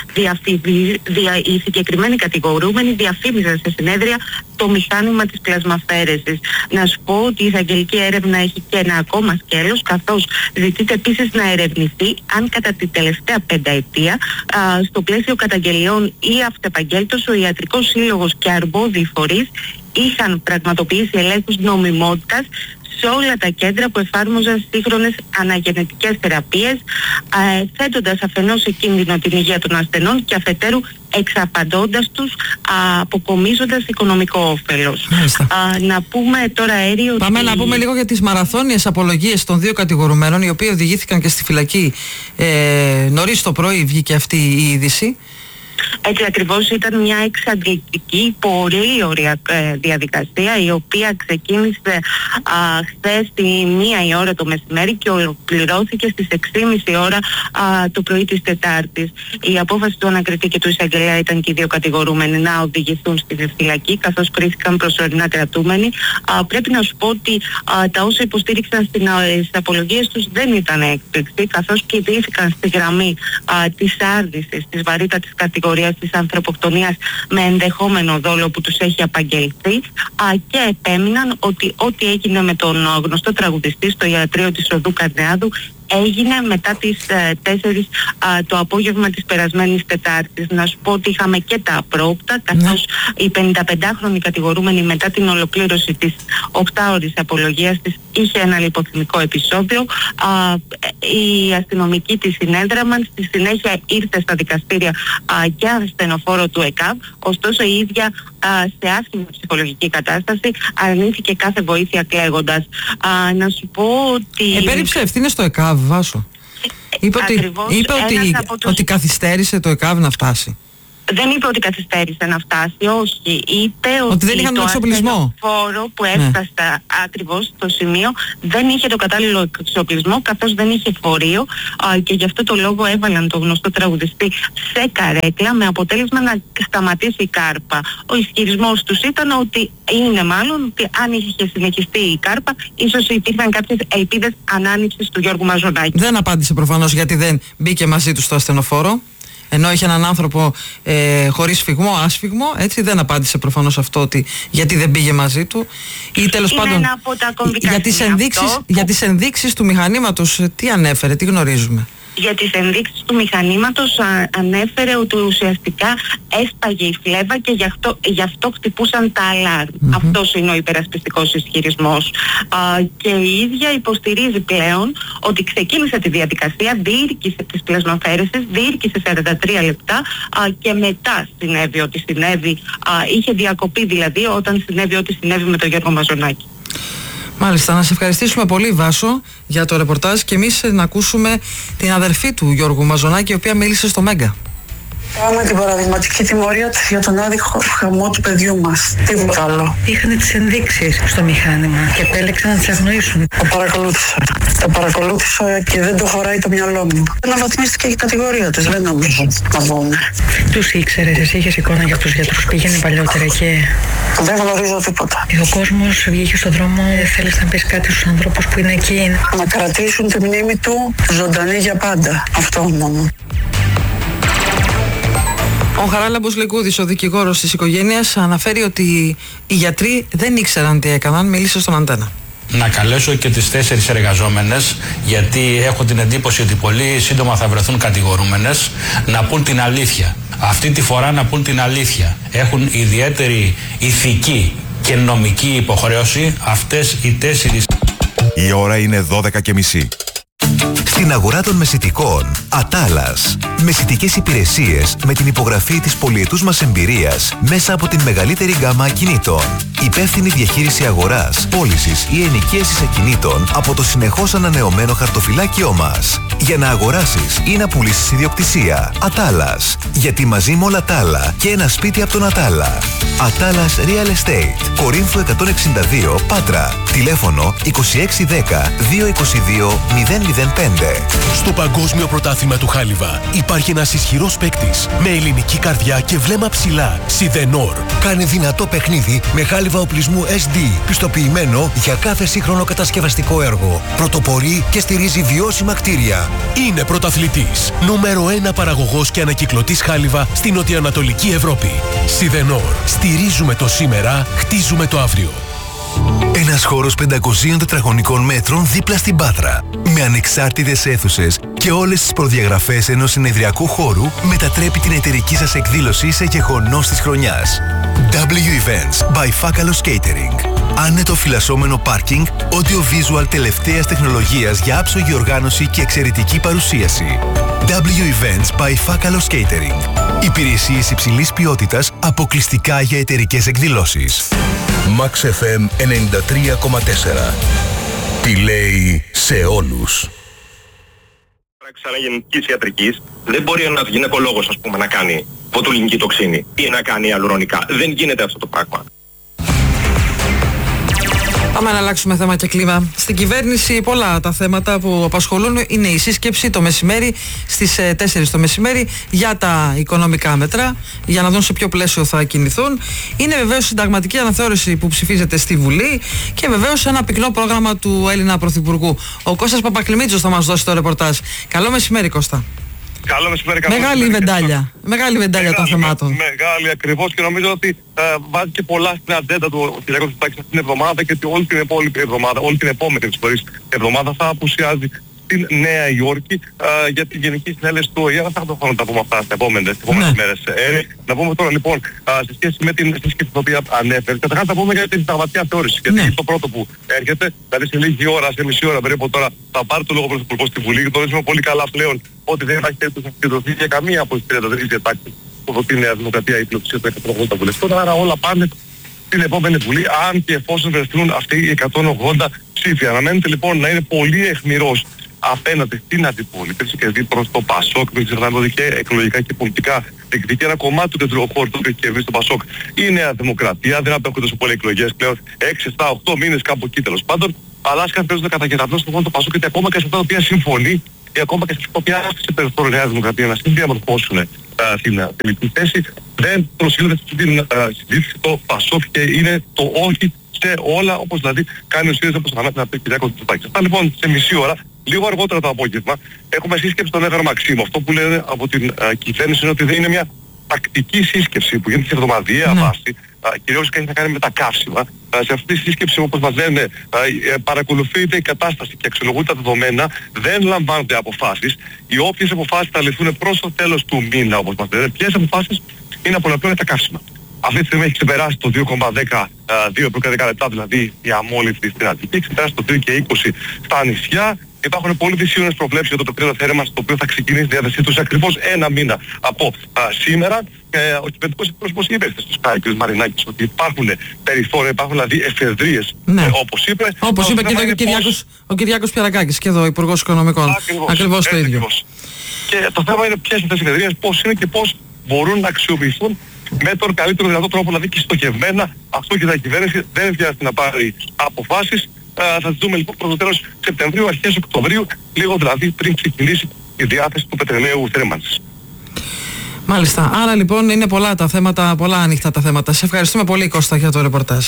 οι συγκεκριμένοι κατηγορούμενοι διαφήμιζαν σε συνέδρια το μηχάνημα της πλασμαφέρεσης. Να σου πω ότι η εισαγγελική έρευνα έχει και ένα ακόμα σκέλος, καθώς ζητείται επίσης να ερευνηθεί αν κατά την τελευταία πενταετία στο πλαίσιο καταγγελιών ή αυτεπαγγέλτος ο Ιατρικός Σύλλογος και αρμόδιοι φορείς είχαν πραγματοποιήσει ελέγχους νομιμότητας σε όλα τα κέντρα που εφάρμοζαν σύγχρονες αναγενετικές θεραπείες, θέτοντας αφενός σε κίνδυνο την υγεία των ασθενών και αφετέρου εξαπαντώντας τους, αποκομίζοντας οικονομικό όφελος. Να πούμε τώρα, Έρη, Πάμε να πούμε λίγο για τις μαραθώνιες απολογίες των δύο κατηγορουμένων, οι οποίοι οδηγήθηκαν και στη φυλακή νωρίς το πρωί, βγήκε αυτή η είδηση. Έτσι ακριβώς, ήταν μια εξαντλητική, πολύ ωραία διαδικασία, η οποία ξεκίνησε χθες τη 1 η ώρα το μεσημέρι και ολοκληρώθηκε στις 6.30 ώρα το πρωί της Τετάρτης. Η απόφαση του ανακριτή και του εισαγγελέα ήταν και οι δύο κατηγορούμενοι να οδηγηθούν στη φυλακή, καθώς κρίθηκαν προσωρινά κρατούμενοι. Πρέπει να σου πω ότι τα όσα υποστήριξαν στις απολογίες τους δεν ήταν έκπληξη, καθώς και ιδρύθηκαν στη γραμμή της άρνησης της βαρύτατης κατηγορίας υποθέσεις ανθρωποκτονίας με ενδεχόμενο δόλο που τους έχει απαγγελθεί, και επέμειναν ότι ό,τι έγινε με τον γνωστό τραγουδιστή στο ιατρείο της Οδού Καρνεάδου έγινε μετά τις 4 το απόγευμα της περασμένης Τετάρτης. Να σου πω ότι είχαμε και τα απρόοπτα, καθώς η 55χρονη κατηγορούμενη μετά την ολοκλήρωση της 8ωρης απολογίας της είχε ένα λιποθυμικό επεισόδιο. Οι αστυνομικοί της συνέδραμαν, στη συνέχεια ήρθε στα δικαστήρια και ασθενοφόρο του ΕΚΑΒ, ωστόσο η ίδια σε άσχημη ψυχολογική κατάσταση αρνήθηκε κάθε βοήθεια κλαίγοντας. Να σου πω ότι... Επέριψε ευθύνες στο ΕΚΑΒ, Βάσο. Είπε ότι καθυστέρησε το ΕΚΑΒ να φτάσει. Δεν είπε ότι καθυστέρησε να φτάσει, όχι. Είπε ότι δεν είχαν το εξοπλισμό. Φόρο που έφτασε ακριβώς στο σημείο δεν είχε το κατάλληλο εξοπλισμό, καθώς δεν είχε φορείο, και γι' αυτό το λόγο έβαλαν το γνωστό τραγουδιστή σε καρέκλα με αποτέλεσμα να σταματήσει η κάρπα. Ο ισχυρισμός τους ήταν ότι ότι αν είχε συνεχιστεί η κάρπα, ίσως υπήρχαν κάποιες ελπίδες ανάνυψης του Γιώργου Μαζονάκη. Δεν απάντησε προφανώς γιατί δεν μπήκε μαζί του στο ασθενοφόρο. Ενώ είχε έναν άνθρωπο χωρίς φυγμό, άσφυγμο, έτσι, δεν απάντησε προφανώς αυτό ότι γιατί δεν πήγε μαζί του. Ή τέλος πάντων για τις ενδείξεις του μηχανήματος, τι ανέφερε, τι γνωρίζουμε? Για τις ενδείξεις του μηχανήματος ανέφερε ότι ουσιαστικά έσπαγε η φλέβα και γι' αυτό χτυπούσαν τα αλάρμ. Αυτός είναι ο υπερασπιστικός ισχυρισμός. Και η ίδια υποστηρίζει πλέον ότι ξεκίνησε τη διαδικασία, διήρκησε τις πλασμαφέρεσες, διήρκησε 43 λεπτά και μετά συνέβη ό,τι συνέβη. Είχε διακοπή δηλαδή όταν συνέβη ό,τι συνέβη με τον Γιώργο Μαζονάκη. Μάλιστα, να σε ευχαριστήσουμε πολύ, Βάσο, για το ρεπορτάζ και εμείς να ακούσουμε την αδερφή του Γιώργου Μαζονάκη, η οποία μίλησε στο Μέγκα. Κάναμε την παραδειγματική τιμωρία της για τον άδικο χαμό του παιδιού μας. Τίποτα άλλο. Είχαν τις ενδείξεις στο μηχάνημα και επέλεξαν να τις αγνοήσουν. Το παρακολούθησα και δεν το χωράει το μυαλό μου. Αναβαθμίστηκε η κατηγορία της, δεν νομίζω να δούμε. Τους ήξερες, εσύ είχες εικόνα για τους γιατρούς, πήγαινε παλιότερα και... Δεν γνωρίζω τίποτα. Ο κόσμος βγήκε στον δρόμο, θέλεις να πεις κάτι στους ανθρώπους που είναι εκεί? Να κρατήσουν τη μνήμη του ζωντανή για πάντα. Αυτό μόνο. Ο Χαράλαμπος Λεκούδης, ο δικηγόρος της οικογένειας, αναφέρει ότι οι γιατροί δεν ήξεραν τι έκαναν. Μίλησε στον Αντένα. Να καλέσω και τις 4 εργαζόμενες, γιατί έχω την εντύπωση ότι πολύ σύντομα θα βρεθούν κατηγορούμενες, να πούν την αλήθεια. Αυτή τη φορά να πούν την αλήθεια. Έχουν ιδιαίτερη ηθική και νομική υποχρέωση αυτές οι 4. Η ώρα είναι 12:30. Στην αγορά των μεσιτικών, Ατάλας. Μεσιτικές υπηρεσίες με την υπογραφή της πολυετούς μας εμπειρίας μέσα από την μεγαλύτερη γκάμα ακινήτων. Υπεύθυνη διαχείριση αγοράς, πώλησης ή ενοικίασης ακινήτων από το συνεχώς ανανεωμένο χαρτοφυλάκιό μας. Για να αγοράσεις ή να πουλήσεις ιδιοκτησία. Ατάλας. Γιατί μαζί με όλα τα άλλα και ένα σπίτι από τον Ατάλα. Ατάλας Real Estate. Κορίνθου 162, Πάτρα. Τηλέφωνο 2610 222 005. Στο Παγκόσμιο Πρωτάθλημα του Χάλιβα υπάρχει ένας ισχυρός παίκτης με ελληνική καρδιά και βλέμμα ψηλά. Σιδενόρ. Κάνει δυνατό παιχνίδι με χάλιβα οπλισμού SD, πιστοποιημένο για κάθε σύγχρονο κατασκευαστικό έργο. Πρωτοπορεί και στηρίζει βιώσιμα κτίρια. Είναι πρωταθλητής. Νούμερο 1 παραγωγός και ανακυκλωτής χάλιβα στην νοτιοανατολική Ευρώπη. Σιδενόρ. Στηρίζουμε το σήμερα, χτίζουμε το αύριο. Ένας χώρος 500 τετραγωνικών μέτρων δίπλα στην Πάτρα. Με ανεξάρτητες αίθουσες και όλες τις προδιαγραφές ενός συνεδριακού χώρου μετατρέπει την εταιρική σας εκδήλωση σε γεγονός της χρονιάς. W Events by Fakalos Catering. Άνετο φυλασσόμενο πάρκινγκ, audio-visual τελευταίας τεχνολογίας για άψογη οργάνωση και εξαιρετική παρουσίαση. W Events by Fakalos Catering. Υπηρεσίες υψηλής ποιότητας αποκλειστικά για εταιρικές εκδηλώσεις. Max FM 93,4. Τι λέει σε όλους. Γενικής ιατρικής δεν μπορεί ένας γυναικολόγος, ας πούμε, να κάνει βοτουλινική τοξίνη ή να κάνει αλουρονικά. Δεν γίνεται αυτό το πράγμα. Πάμε να αλλάξουμε θέμα και κλίμα. Στην κυβέρνηση πολλά τα θέματα που απασχολούν. Είναι η σύσκεψη το μεσημέρι στις 4 το μεσημέρι για τα οικονομικά μέτρα, για να δουν σε ποιο πλαίσιο θα κινηθούν. Είναι βεβαίως συνταγματική αναθεώρηση που ψηφίζεται στη Βουλή και βεβαίως ένα πυκνό πρόγραμμα του Έλληνα Πρωθυπουργού. Ο Κώστας Παπακλημίτσος θα μας δώσει το ρεπορτάζ. Καλό μεσημέρι, Κώστα. Καλό μεσημέρι. Μεγάλη βεντάλια των θεμάτων. Μεγάλη ακριβώς, και νομίζω ότι βάζει και πολλά στην ατζέντα του Κυριάκος Μητσοτάκης αυτήν την εβδομάδα, και όλη την υπόλοιπη εβδομάδα, όλη την επόμενη εβδομάδα θα απουσιάζει στην Νέα Υόρκη για τη Γενική Συνέλευση του ΟΗΕ. Θα το χρόνο να τα πούμε αυτά στις επόμενες μέρες. Να πούμε τώρα λοιπόν σε σχέση με την σύσκεψη την οποία ανέφερε. Καταρχάς θα πούμε για την συνταγματική θεώρηση. Γιατί το πρώτο που έρχεται, δηλαδή σε λίγη ώρα, σε μισή ώρα περίπου τώρα, θα πάρει το λόγο πρωθυπουργός στη Βουλή. Γνωρίζουμε πολύ καλά πλέον ότι δεν υπάρχει περίπτωση να συγκεντρωθεί για καμία από τις 33 διατάξεις που δοτεί η Νέα Δημοκρατία η πλειοψηφία των 180 βουλευτών. Άρα όλα πάνε στην επόμενη Βουλή, αν και εφόσον βρεθούν αυτοί οι 180 ψήφοι. Αναμένεται λοιπόν να είναι πολύ αιχμηρός απέναντι στην αντιπολίτευση και δει προς το ΠΑΣΟΚ. Μην ξεχνάμε ότι και εκλογικά και πολιτικά διεκδικεί ένα κομμάτι του κεντρικού χώρου το οποίο έχει κερδίσει το ΠΑΣΟΚ η Νέα Δημοκρατία. Δεν απέχουν τόσο πολλές εκλογές πλέον, 6, 7, 8 μήνες κάπου εκεί τέλος πάντων. Αλλά ας καθίζονται καταγεγραμμένος στον χώρο το ΠΑΣΟΚ, γιατί ακόμα και σε αυτά τα οποία συμφωνεί ή ακόμα και σε αυτά τα οποία άφησε περιθώριο Νέα Δημοκρατία να συνδιαμορφώσουν την τελική θέση, δεν προσφύγονται στην συζήτηση το ΠΑΣΟΚ και είναι το όχι σε όλα, όπως δηλαδή κάνει ο ΣΥΡΙΖΑ, όπως αναφέρει να πει ο Κυριάκος Μητσοτάκης. Αυτά λοιπόν σε μισή ώρα. Λίγο αργότερα το απόγευμα έχουμε σύσκεψη στον Εύρο Μαξίμου. Αυτό που λένε από την κυβέρνηση είναι ότι δεν είναι μια τακτική σύσκεψη που γίνεται σε εβδομαδιαία βάση, κυρίως και έχει να κάνει με τα καύσιμα. Σε αυτή τη σύσκεψη, όπως μας λένε, παρακολουθείται η κατάσταση και αξιολογούνται τα δεδομένα, δεν λαμβάνονται αποφάσεις. Οι όποιες αποφάσεις θα ληφθούν προς το τέλος του μήνα, όπως μας λένε. Ποιες αποφάσεις είναι πολλαπλών τα καύσιμα. Αυτή τη στιγμή έχει ξεπεράσει το 2,10 λεπτά, δηλαδή η αμόλυβδη στην Αττική, έχει ξεπεράσει το 3,20 στα νησιά. Υπάρχουν πολύ δυσίωνες προβλέψεις για το πετρέλαιο θέρμανση, το οποίο θα ξεκινήσει η διάθεσή του σε ακριβώς ένα μήνα από σήμερα. Ο κυβερνητικός εκπρόσωπος είπε στο Sky, κ. Μαρινάκης, ότι υπάρχουν περιθώρια, υπάρχουν δηλαδή εφεδρίες, όπως είπε. Όπως είπε και εδώ ο Κυριάκος Πιερακάκης, και εδώ ο Υπουργός Οικονομικών. Ακριβώς το ίδιο. Και το θέμα είναι ποιες είναι αυτές οι εφεδρίες, πώς είναι και πώς μπορούν να αξιοποιηθούν με τον καλύτερο δυνατό τρόπο, δηλαδή και στοχευμένα. Αυτό και η κυβέρνηση δεν ευκαιράστηκε να πάρει αποφάσεις. Θα τις δούμε λοιπόν προς το τέλος Σεπτεμβρίου, αρχές Οκτωβρίου, λίγο δηλαδή πριν ξεκινήσει η διάθεση του πετρελαίου θέρμανσης. Μάλιστα. Άρα λοιπόν είναι πολλά τα θέματα, πολλά ανοιχτά τα θέματα. Σε ευχαριστούμε πολύ, Κώστα, για το ρεπορτάζ.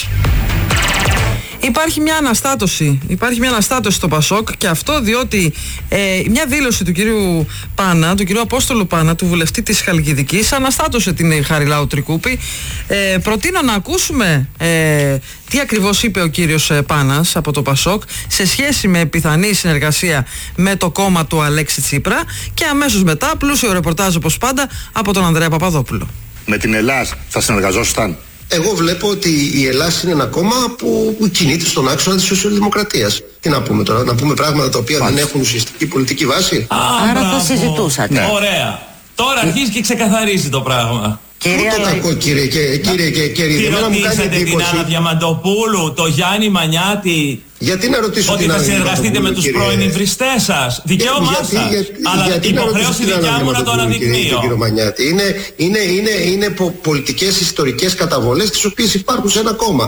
Υπάρχει μια αναστάτωση στο ΠΑΣΟΚ, και αυτό διότι μια δήλωση του κυρίου Πάνα, του κυρίου Απόστολου Πάνα, του βουλευτή της Χαλκιδικής, αναστάτωσε την Χαριλάου Τρικούπη. Προτείνω να ακούσουμε τι ακριβώς είπε ο κύριος Πάνας από το ΠΑΣΟΚ σε σχέση με πιθανή συνεργασία με το κόμμα του Αλέξη Τσίπρα, και αμέσως μετά πλούσιο ρεπορτάζ όπως πάντα από τον Ανδρέα Παπαδόπουλο. Με την Ελλάδα θα συνεργαζόσασταν? Εγώ βλέπω ότι η Ελλάδα είναι ένα κόμμα που κινείται στον άξονα της σοσιαλδημοκρατίας. Τι να πούμε τώρα, να πούμε πράγματα τα οποία δεν έχουν ουσιαστική πολιτική βάση? Άρα θα συζητούσατε. Ναι. Ωραία. Τώρα αρχίζει και ξεκαθαρίζει το πράγμα. Πού το κακό, κύριε. Τι ρωτήσατε την Άννα Διαμαντοπούλου, το Γιάννη Μανιάτη? Γιατί να ρωτήσω ότι θα συνεργαστείτε με τους πρώην υβριστές σας? Δικαίωμά σας. Αλλά υποχρέωση δικιά μου να το αναδεικνύω. Είναι πολιτικές ιστορικές καταβολές τις οποίες υπάρχουν σε ένα κόμμα.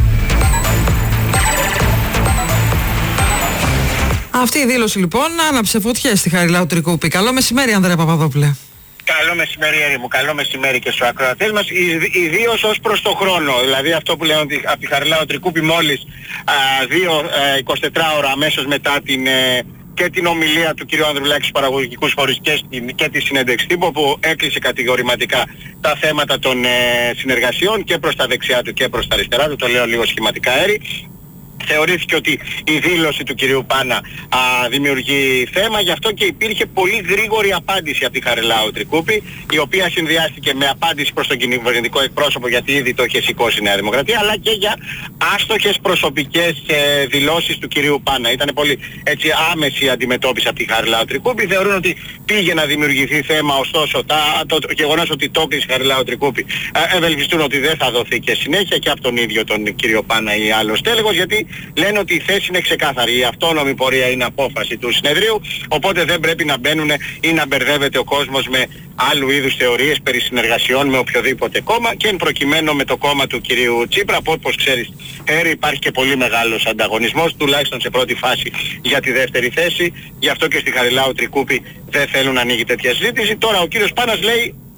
Αυτή η δήλωση λοιπόν άναψε φωτιές στη Χαριλάου Τρικούπη. Καλό μεσημέρι, Ανδρέα Παπαδόπουλε. Καλό μεσημέρι, Έρη μου. Καλό μεσημέρι και στους ακροατές μας. Ιδίως ως προς το χρόνο. Δηλαδή αυτό που λένε ότι από τη Χαριλάου Τρικούπη μόλις 24 ώρα αμέσως μετά και την ομιλία του κ. Ανδρουλάκη στους παραγωγικούς φορείς και τη συνέντευξη τύπου, που έκλεισε κατηγορηματικά τα θέματα των συνεργασιών και προς τα δεξιά του και προς τα αριστερά του. Το λέω λίγο σχηματικά, Έρη. Θεωρήθηκε ότι η δήλωση του κυρίου Πάνα δημιουργεί θέμα, γι' αυτό και υπήρχε πολύ γρήγορη απάντηση από τη Χαριλάου Τρικούπη, η οποία συνδυάστηκε με απάντηση προς τον κυβερνητικό εκπρόσωπο, γιατί ήδη το είχε σηκώσει η Νέα Δημοκρατία, αλλά και για άστοχες προσωπικές δηλώσεις του κυρίου Πάνα. Ήταν πολύ έτσι άμεση αντιμετώπιση από τη Χαριλάου Τρικούπη. Θεωρούν ότι πήγε να δημιουργηθεί θέμα, ωστόσο το γεγονός ότι το έκλεισε η Χαριλάου Τρικούπη ευελπιστούν ότι δεν θα δοθεί και συνέχεια και από τον ίδιο τον κύριο Πάνα ή άλλος τέλεγος, γιατί λένε ότι η θέση είναι ξεκάθαρη. Η αυτόνομη πορεία είναι απόφαση του συνεδρίου, οπότε δεν πρέπει να μπαίνουν ή να μπερδεύεται ο κόσμος με άλλου είδους θεωρίες περί συνεργασιών με οποιοδήποτε κόμμα, και εν προκειμένου με το κόμμα του κυρίου Τσίπρα, που όπως ξέρεις, υπάρχει και πολύ μεγάλος ανταγωνισμός, τουλάχιστον σε πρώτη φάση για τη δεύτερη θέση. Γι' αυτό και στη Χαριλάου Τρικούπη δεν θέλουν να ανοίγει τέτοια συζήτηση. Τώρα ο κύριος Πάνας λέει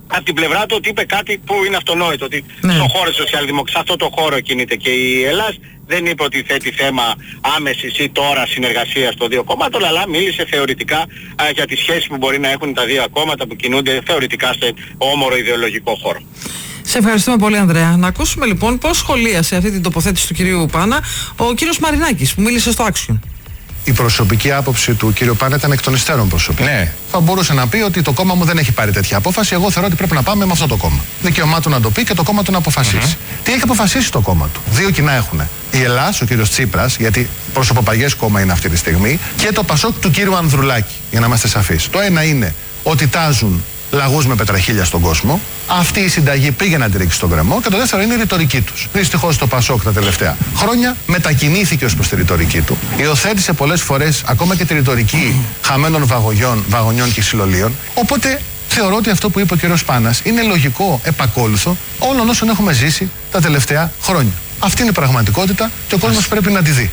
από την πλευρά του ότι είπε κάτι που είναι αυτονόητο, ότι στον χώρο σε αυτό το χώρο κινείται και η Ελλάς. Δεν είπε ότι θέτει θέμα άμεσης ή τώρα συνεργασίας των δύο κομμάτων, αλλά μίλησε θεωρητικά για τη σχέση που μπορεί να έχουν τα δύο κόμματα που κινούνται θεωρητικά σε όμορο ιδεολογικό χώρο. Σε ευχαριστούμε πολύ, Ανδρέα. Να ακούσουμε λοιπόν πώς σχολίασε αυτή την τοποθέτηση του κυρίου Πάνα ο κύριος Μαρινάκης που μίλησε στο Action. Η προσωπική άποψη του κύριου Πάνα ήταν εκ των υστέρων προσωπική. Ναι. Θα μπορούσε να πει ότι το κόμμα μου δεν έχει πάρει τέτοια απόφαση. Εγώ θεωρώ ότι πρέπει να πάμε με αυτό το κόμμα. Δικαίωμά του να το πει και το κόμμα του να αποφασίσει. Τι έχει αποφασίσει το κόμμα του? Δύο κοινά έχουν. Η Ελλάς, ο κύριος Τσίπρας, γιατί προσωποπαγές κόμμα είναι αυτή τη στιγμή, και το Πασόκ του κύριου Ανδρουλάκη, για να είμαστε σαφείς. Το ένα είναι ότι τάζουν λαγούς με πετραχίλια στον κόσμο. Αυτή η συνταγή πήγε να τη ρίξει στον γκρεμό. Και το δεύτερο είναι η ρητορική τους. Δυστυχώς το Πασόκ τα τελευταία χρόνια μετακινήθηκε ως προς τη ρητορική του. Υιοθέτησε πολλές φορές ακόμα και τη ρητορική χαμένων βαγονιών και συλλολίων. Οπότε θεωρώ ότι αυτό που είπε ο κ. Πάνας είναι λογικό επακόλουθο όλων όσων έχουμε ζήσει τα τελευταία χρόνια. Αυτή είναι η πραγματικότητα και ο κόσμος πρέπει να τη δει.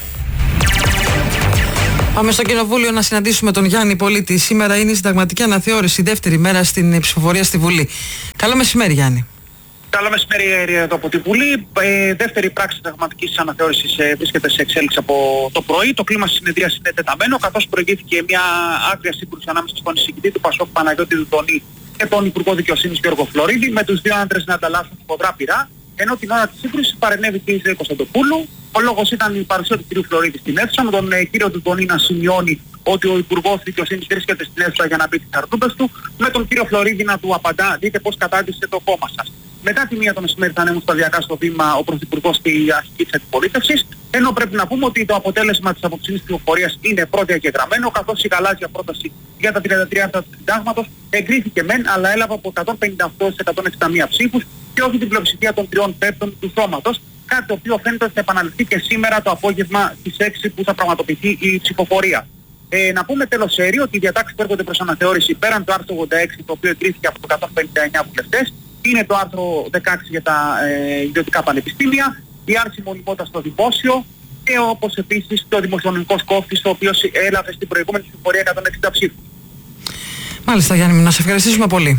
Πάμε στο Κοινοβούλιο να συναντήσουμε τον Γιάννη Πολίτη. Σήμερα είναι η συνταγματική αναθεώρηση, δεύτερη μέρα στην ψηφοφορία στη Βουλή. Καλό μεσημέρι, Γιάννη. Καλό μεσημέρι εδώ από τη Βουλή. Δεύτερη πράξη συνταγματικής αναθεώρησης βρίσκεται σε εξέλιξη από το πρωί. Το κλίμα της συνεδρίας είναι τεταμένο, καθώς προηγήθηκε μια άκρια σύγκρουση ανάμεσα στον εισηγητή του Πασόκ Παναγιώτη Δουδονή και τον Υπουργό Δικαιοσύνης Γιώργο Φλωρίδη, με τους δύο άντρες να ανταλλάσσουν σφοδρά πυρά. Ενώ την ώρα της σύγκρουσης παρενέβη και η Ζωή Κωνσταντοπούλου. Ο λόγος ήταν η παρουσία του κ. Φλωρίδη στην αίθουσα, με τον κύριο Δουδονή να σημειώνει ότι ο Υπουργός Δικαιοσύνης βρίσκεται στην αίθουσα για να πει τις αρτούμπες του, με τον κύριο Φλωρίδη να του απαντά: δείτε πώς κατάντησε το κόμμα σας. Μετά τη 1 το μεσημέρι θα ανέβουν σταδιακά στο βήμα ο Πρωθυπουργός και η αρχική της αντιπολίτευσης, ενώ πρέπει να πούμε ότι το αποτέλεσμα της απόψινής πληροφορίας είναι πρώτα εγγεγραμμένο, καθώς η γαλάζια πρόταση για τα 33 του συντάγματος εγκρίθηκε μεν, αλλά έλαβε από 158 σε 161 ψήφους και όχι την πλειοψηφία των 3/5 του σώματος, κάτι το οποίο φαίνεται ότι θα επαναληφθεί και σήμερα το απόγευμα στις 6 που θα πραγματοποιηθεί η ψηφοφορία. Να πούμε τέλος αίρι ότι οι διατάξεις που έρχονται προς αναθεώρηση πέραν του άρθρου 86, το οποίο εγκρίθηκε από 159 βουλευτές, είναι το άρθρο 16 για τα ιδιωτικά πανεπιστήμια, η άρση μονιμότητας στο δημόσιο και όπως επίσης το δημοσιονομικό κόφτης, το οποίο έλαβε στην προηγούμενη ψηφοφορία 160 ψήφους. Μάλιστα, Γιάννη, να σε ευχαριστήσουμε πολύ.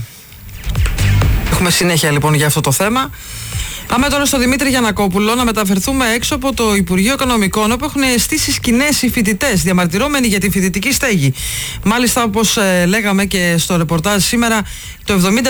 Έχουμε συνέχεια λοιπόν για αυτό το θέμα. Πάμε τώρα στο Δημήτρη Γιαννακόπουλο να μεταφερθούμε έξω από το Υπουργείο Οικονομικών, όπου έχουν στήσει σκηνές οι φοιτητές διαμαρτυρόμενοι για την φοιτητική στέγη. Μάλιστα, όπως λέγαμε και στο ρεπορτάζ σήμερα, το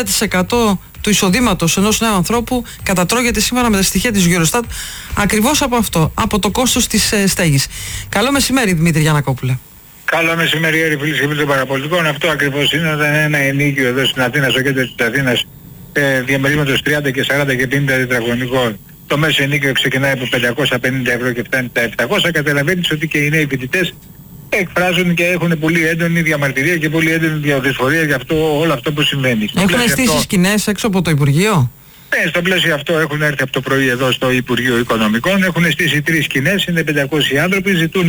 70% του εισοδήματος ενός νέου ανθρώπου κατατρώγεται σήμερα με τα στοιχεία της Eurostat ακριβώς από αυτό, από το κόστος της στέγης. Καλό μεσημέρι, Δημήτρη Γιαννακόπουλε. Καλό μεσημέρι, φίλοι και φίλοι των παραπολιτικών. Αυτό ακριβώς είναι, όταν ένα ενοίκιο εδώ στην Αθήνα, στο κέντρο της Αθήνας, διαμερίσματος 30 και 40 και 50 τετραγωνικών, το μέσο ενοίκιο ξεκινάει από 550 ευρώ και φτάνει τα 700. Καταλαβαίνεις ότι και οι νέοι φοιτητές εκφράζουν και έχουν πολύ έντονη διαμαρτυρία και πολύ έντονη διαδυσφορία για όλο αυτό που συμβαίνει. Έχουν στήσει σκηνές έξω από το Υπουργείο. Ναι, στο πλαίσιο αυτό έχουν έρθει από το πρωί εδώ στο Υπουργείο Οικονομικών, έχουν στήσει 3 σκηνές, είναι 500 άνθρωποι, ζητούν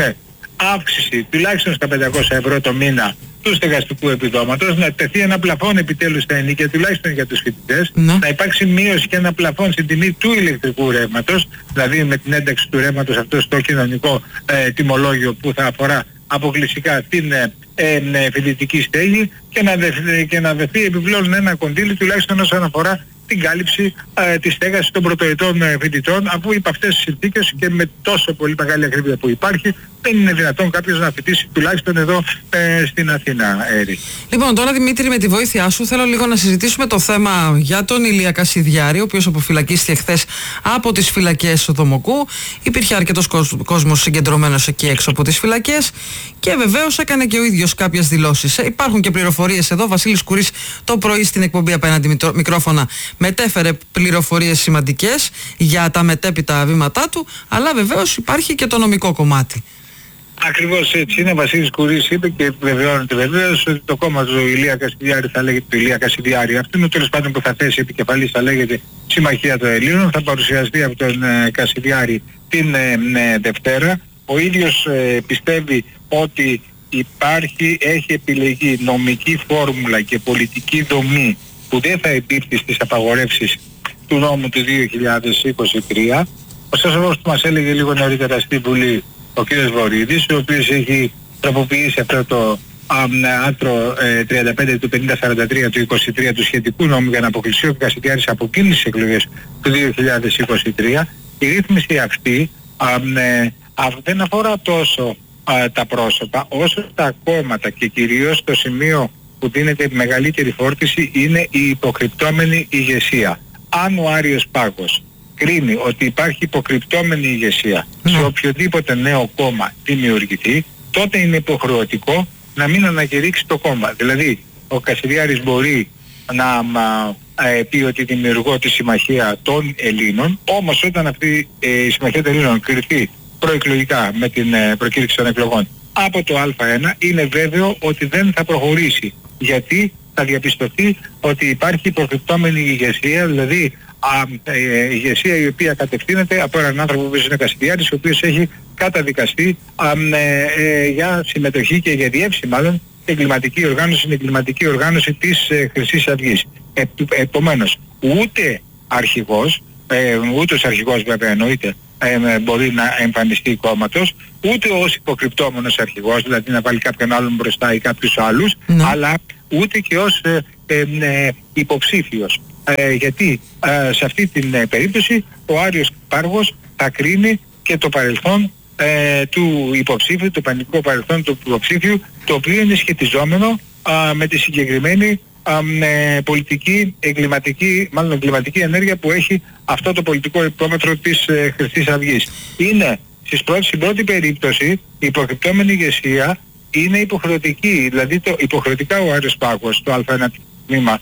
αύξηση τουλάχιστον στα 500 ευρώ το μήνα του στεγαστικού επιδόματος, να τεθεί ένα πλαφόν επιτέλους στα ενοίκια τουλάχιστον για τους φοιτητές, να υπάρξει μείωση και ένα πλαφόν στην τιμή του ηλεκτρικού ρεύματος, δηλαδή με την ένταξη του ρεύματος αυτό στο κοινωνικό τιμολόγιο που θα αφορά αποκλειστικά την φοιτητική στέγη, και να δεθεί επιπλέον ένα κονδύλι τουλάχιστον όσον αφορά την κάλυψη της στέγασης των πρωτοετών φοιτητών, αφού υπ' αυτές τις συνθήκες και με τόσο πολύ μεγάλη ακρίβεια που υπάρχει, δεν είναι δυνατόν κάποιος να φοιτήσει τουλάχιστον εδώ στην Αθήνα. Λοιπόν, τώρα Δημήτρη, με τη βοήθειά σου θέλω λίγο να συζητήσουμε το θέμα για τον Ηλία Κασιδιάρη, ο οποίος αποφυλακίστηκε χθες από τις φυλακές Δομοκού. Υπήρχε αρκετός κόσμος συγκεντρωμένος εκεί έξω από τις φυλακές και βεβαίως έκανε και ο ίδιος κάποιες δηλώσεις. Υπάρχουν και πληροφορίες εδώ. Βασίλης Κουρής το πρωί στην εκπομπή απέναντι μικρόφωνα μετέφερε πληροφορίες σημαντικές για τα μετέπειτα βήματά του, αλλά βεβαίως υπάρχει και το νομικό κομμάτι. Ακριβώς έτσι είναι. Βασίλης Κουρής είπε και βεβαιώνεται βεβαίως ότι το κόμμα του Ηλία Κασιδιάρη θα λέγεται του Ηλία Κασιδιάρη. Αυτό είναι τέλος πάντων που θα θέσει επικεφαλής, θα λέγεται Συμμαχία των Ελλήνων. Θα παρουσιαστεί από τον Κασιδιάρη την Δευτέρα. Ο ίδιος πιστεύει ότι έχει επιλεγεί νομική φόρμουλα και πολιτική δομή που δεν θα επίπτει στις απαγορεύσεις του νόμου του 2023. Ωστόσο, όπως μας έλεγε λίγο νωρίτερα στη Βουλή ο κ. Βορίδης, ο οποίος έχει τροποποιήσει αυτό το άρθρο 35 του 5043 του 23 του σχετικού νόμου για να αποκλειστεί ο Κασιδιάρης από εκείνες τις εκλογές του 2023, η ρύθμιση αυτή δεν αφορά τόσο τα πρόσωπα όσο τα κόμματα, και κυρίως το σημείο που δίνεται μεγαλύτερη φόρτιση είναι η υποκρυπτόμενη ηγεσία. Αν ο Άριος Πάγος κρίνει ότι υπάρχει υποκρυπτόμενη ηγεσία σε οποιοδήποτε νέο κόμμα δημιουργηθεί, τότε είναι υποχρεωτικό να μην ανακηρύξει το κόμμα. Δηλαδή ο Κασιδιάρης μπορεί να πει ότι δημιουργώ τη Συμμαχία των Ελλήνων, όμως όταν αυτή η Συμμαχία των Ελλήνων κριθεί προεκλογικά με την προκήρυξη των εκλογών από το Α1, είναι βέβαιο ότι δεν θα προχωρήσει, γιατί θα διαπιστωθεί ότι υπάρχει υποκρυπτόμενη ηγεσία, δηλαδή ηγεσία η οποία κατευθύνεται από έναν άνθρωπο που είναι Κασιδιάρης, ο οποίος έχει καταδικαστεί για συμμετοχή και για διεύση μάλλον στην εγκληματική οργάνωση της Χρυσής Αυγής. Επομένως, ούτε αρχηγός, ούτε ως αρχηγός βέβαια εννοείται, μπορεί να εμφανιστεί κόμματος, ούτε ως υποκρυπτόμενος αρχηγός, δηλαδή να βάλει κάποιον άλλον μπροστά ή κάποιους άλλους, αλλά ούτε και ως υποψήφιος. Γιατί σε αυτή την περίπτωση ο Άριος Πάγος θα κρίνει και το παρελθόν του υποψήφιου, το πανικό παρελθόν του υποψήφιου, το οποίο είναι σχετιζόμενο με τη συγκεκριμένη πολιτική, εγκληματική ενέργεια που έχει αυτό το πολιτικό υπόμετρο της Χρυσής Αυγής. Είναι στην πρώτη περίπτωση η υποκρυπτόμενη ηγεσία είναι υποχρεωτική, δηλαδή υποχρεωτικά ο Άριος Πάγος, το Α1 τμήμα,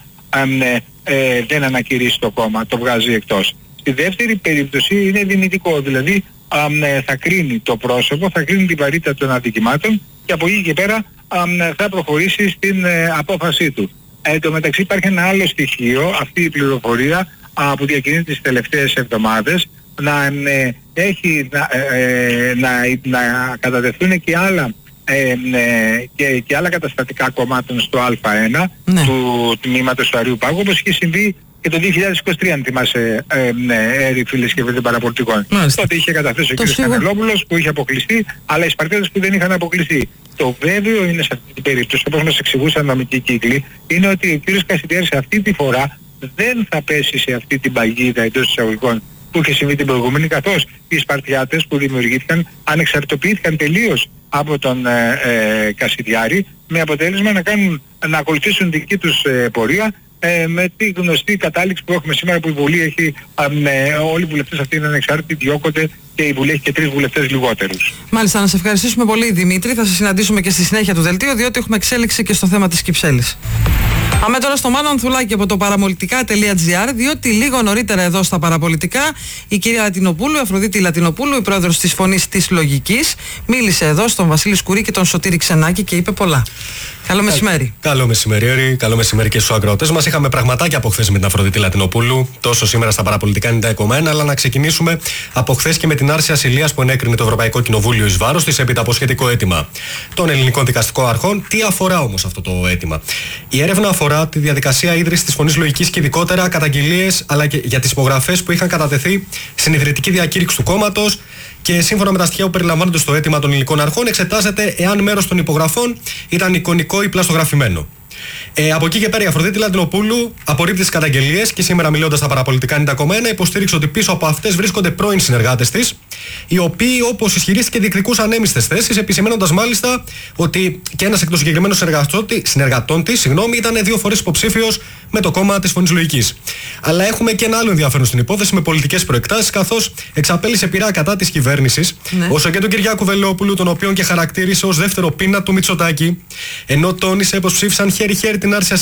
δεν ανακηρύσει το κόμμα, το βγάζει εκτός. Στη δεύτερη περίπτωση είναι δυνητικό, δηλαδή θα κρίνει το πρόσωπο, θα κρίνει την βαρύτητα των αδικημάτων και από εκεί και πέρα θα προχωρήσει στην απόφασή του. Εν τω μεταξύ υπάρχει ένα άλλο στοιχείο, αυτή η πληροφορία που διακινείται τις τελευταίες εβδομάδες, να κατατεθούν και άλλα και άλλα καταστατικά κομμάτων στο Α1 του τμήματος του Αρίου Πάγου, όπως είχε συμβεί και το 2023, αν θυμάσαι, φίλες και φίλοι παραπολιτικών. Τότε είχε καταθέσει ο κ. Κανελόπουλος που είχε αποκλειστεί, αλλά οι Σπαρτέδες που δεν είχαν αποκλειστεί. Το βέβαιο είναι σε αυτή την περίπτωση, όπως μας εξηγούσαν νομικοί κύκλοι, είναι ότι ο κ. Κασιδιάρης αυτή τη φορά δεν θα πέσει σε αυτή την παγίδα εντός εισαγωγικών που είχε συμβεί την προηγούμενη, καθώς οι Σπαρτιάτες που δημιουργήθηκαν ανεξαρτητοποιήθηκαν τελείως από τον Κασιδιάρη, με αποτέλεσμα να ακολουθήσουν δική τους πορεία, με τη γνωστή κατάληξη που έχουμε σήμερα, που η Βουλή έχει, όλοι οι βουλευτές αυτοί είναι ανεξάρτητοι, διώκονται και η Βουλή έχει και 3 βουλευτές λιγότερους. Μάλιστα, να σε ευχαριστήσουμε πολύ, Δημήτρη. Θα σε συναντήσουμε και στη συνέχεια του δελτίου, διότι έχουμε εξέλιξη και στο θέμα της Κυψέλης. Πάμε τώρα στο Μάνο Ανθουλάκη από το παραπολιτικά.gr, διότι λίγο νωρίτερα εδώ στα παραπολιτικά η κυρία Λατινοπούλου, Αφροδίτη Λατινοπούλου, η πρόεδρος της Φωνής της Λογικής, μίλησε εδώ στον Βασίλη Σκουρί και τον Σωτήρη Ξενάκη και είπε πολλά. Καλό μεσημέρι. Καλό μεσημέρι, καλό μεσημέρι και στους ακροατές μας. Είχαμε πραγματάκια από χθες με την Αφροδίτη Λατινοπούλου, τόσο σήμερα στα παραπολιτικά 90,1, αλλά να ξεκινήσουμε από χθες και με την άρση ασυλίας που ενέκρινε το Ευρωπαϊκό Κοινοβούλιο εις βάρος της έπειτα από σχετικό αίτημα των ελληνικών δικαστικών αρχών. Τι αφορά όμως αυτό το αίτημα? Η έρευνα αφορά τη διαδικασία ίδρυσης της Φωνής Λογικής και ειδικότερα καταγγελίες αλλά και για τις υπογραφές που είχαν κατατεθεί στην ιδρυτική διακήρυξη του κόμματος. Και σύμφωνα με τα στοιχεία που περιλαμβάνονται στο αίτημα των ελληνικών αρχών, εξετάζεται εάν μέρος των υπογραφών ήταν εικονικό ή πλαστογραφημένο. Από εκεί και πέρα η Αφροδίτη Λατινοπούλου απορρίπτει τις καταγγελίες και σήμερα, μιλώντας στα παραπολιτικά 90,1, υποστήριξε ότι πίσω από αυτές βρίσκονται πρώην συνεργάτες της, οι οποίοι, όπως ισχυρίστηκε, διεκδικούσαν έμιστες θέσεις, επισημαίνοντας μάλιστα ότι και ένας εκ των συγκεκριμένων συνεργατών της ήταν 2 φορές υποψήφιος με το κόμμα της Φωνής Λογικής. Αλλά έχουμε και ένα άλλο ενδιαφέρον στην υπόθεση με πολιτικές προεκτάσεις, καθώς εξαπέλυσε πειρά κατά της κυβέρνησης, όσο και του Κυριάκου Βελόπουλου, τον οποίον και χαρακτήρισε ως δεύτερο πίνα του Μητσοτάκη, ενώ τόνισε πως ψήφισαν χέρι-χέρι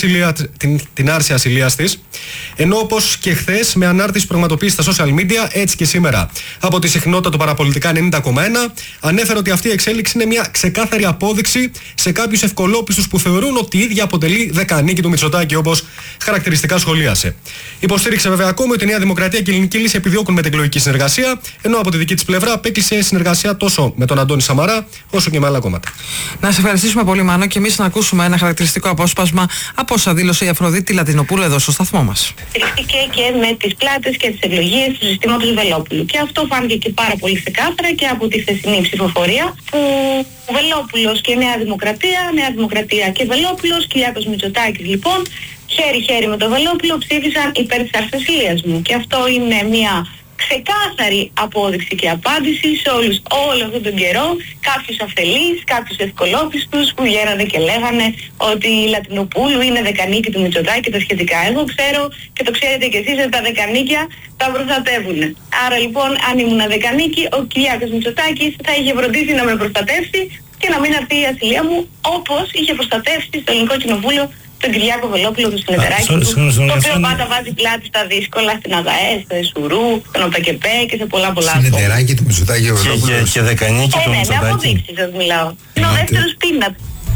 την άρση ασυλίας της, ενώ όπως και χθες με ανάρτηση πραγματοποίηση στα social media, έτσι και σήμερα από τη συχνότητα του παραπολιτικά 90,1, ανέφερε ότι αυτή η εξέλιξη είναι μια ξεκάθαρη απόδειξη σε κάποιους ευκολόπιστους που θεωρούν ότι η ίδια αποτελεί δεκανίκη του Μητσοτάκη, όπως χαρακτηριστικά σχολίασε. Υποστήριξε βέβαια ακόμη ότι η Νέα Δημοκρατία και η Ελληνική Λύση επιδιώκουν μετεκλογική συνεργασία, ενώ από τη δική της πλευρά απέκλεισε συνεργασία τόσο με τον Αντώνη Σαμαρά όσο και με άλλα κόμματα. Να σε ευχαριστήσουμε πολύ, Μάνο, και εμείς να ακούσουμε ένα χαρακτηριστικό απόσπασμα από όσα δήλωσε η Αφροδίτη Λατινοπούλου εδώ στο σταθμό μας. Και με τις πλάτες και τις ευλογίες του συστήματος Βελόπουλου. Και αυτό φάνηκε και πάρα πολύ πολύ ξεκάθαρα και από τη χθεσινή ψηφοφορία που ο Βελόπουλος και Νέα Δημοκρατία και Βελόπουλος, Κυριάκος Μητσοτάκης λοιπόν, χέρι-χέρι με τον Βελόπουλο ψήφισαν υπέρ της άρσης ασυλίας μου. Και αυτό είναι μια ξεκάθαρη απόδειξη και απάντηση σε όλους όλο αυτόν τον καιρό, κάποιους αφελείς, κάποιους ευκολόπιστους που βγαίνανε και λέγανε ότι η Λατινοπούλου είναι δεκανίκη του Μητσοτάκη και τα σχετικά. Εγώ ξέρω και το ξέρετε κι εσείς ότι τα δεκανίκια τα προστατεύουν. Άρα λοιπόν αν ήμουν δεκανίκη, ο Κυριάκος Μητσοτάκης θα είχε φροντίσει να με προστατεύσει και να μην έρθει η ασυλία μου, όπως είχε προστατεύσει στο Ελληνικό Κοινοβούλιο τον Κυριάκο Βελόπουλο του Συνεταιράκη του, το οποίο πάντα βάζει πλάτη στα δύσκολα, στην ΑΔΑΕ, στο ΕΣΟΥΡΟΥ, στον ΟΠΕΚΕΠΕ και σε πολλά άλλα. Συνεταιράκη του Μητσοτάκη ο Βελόπουλος. Και δεκανίκη του Μητσοτάκη. Ναι, με αποδείξεις σας μιλάω. Είναι ο δεύτερος πίνακας.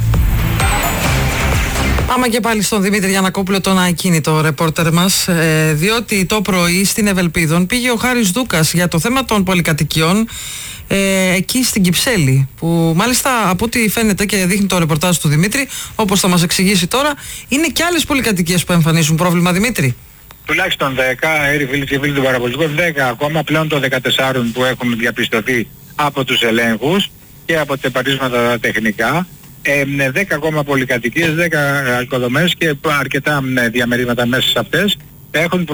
Πάμε και πάλι στον Δημήτρη Γιαννακόπουλο, τον ακίνητο ρεπόρτερ μας, διότι το πρωί στην Ευελπίδων πήγε ο Χάρης Δούκας για το θέμα των πολυκατοικιών εκεί στην Κυψέλη, που μάλιστα από ό,τι φαίνεται και δείχνει το ρεπορτάζ του Δημήτρη, όπως θα μας εξηγήσει τώρα, είναι και άλλες πολυκατοικίες που εμφανίζουν πρόβλημα, Δημήτρη. Τουλάχιστον 10, φίλοι και φίλοι του παραπολιτικού, 10 ακόμα, πλέον το 14 που έχουν διαπιστωθεί από τους ελέγχους και από τα παρίσματα τεχνικά. 10 ακόμα πολυκατοικίες, 10 οικοδομές και αρκετά διαμερίσματα μέσα σε αυτές έχουν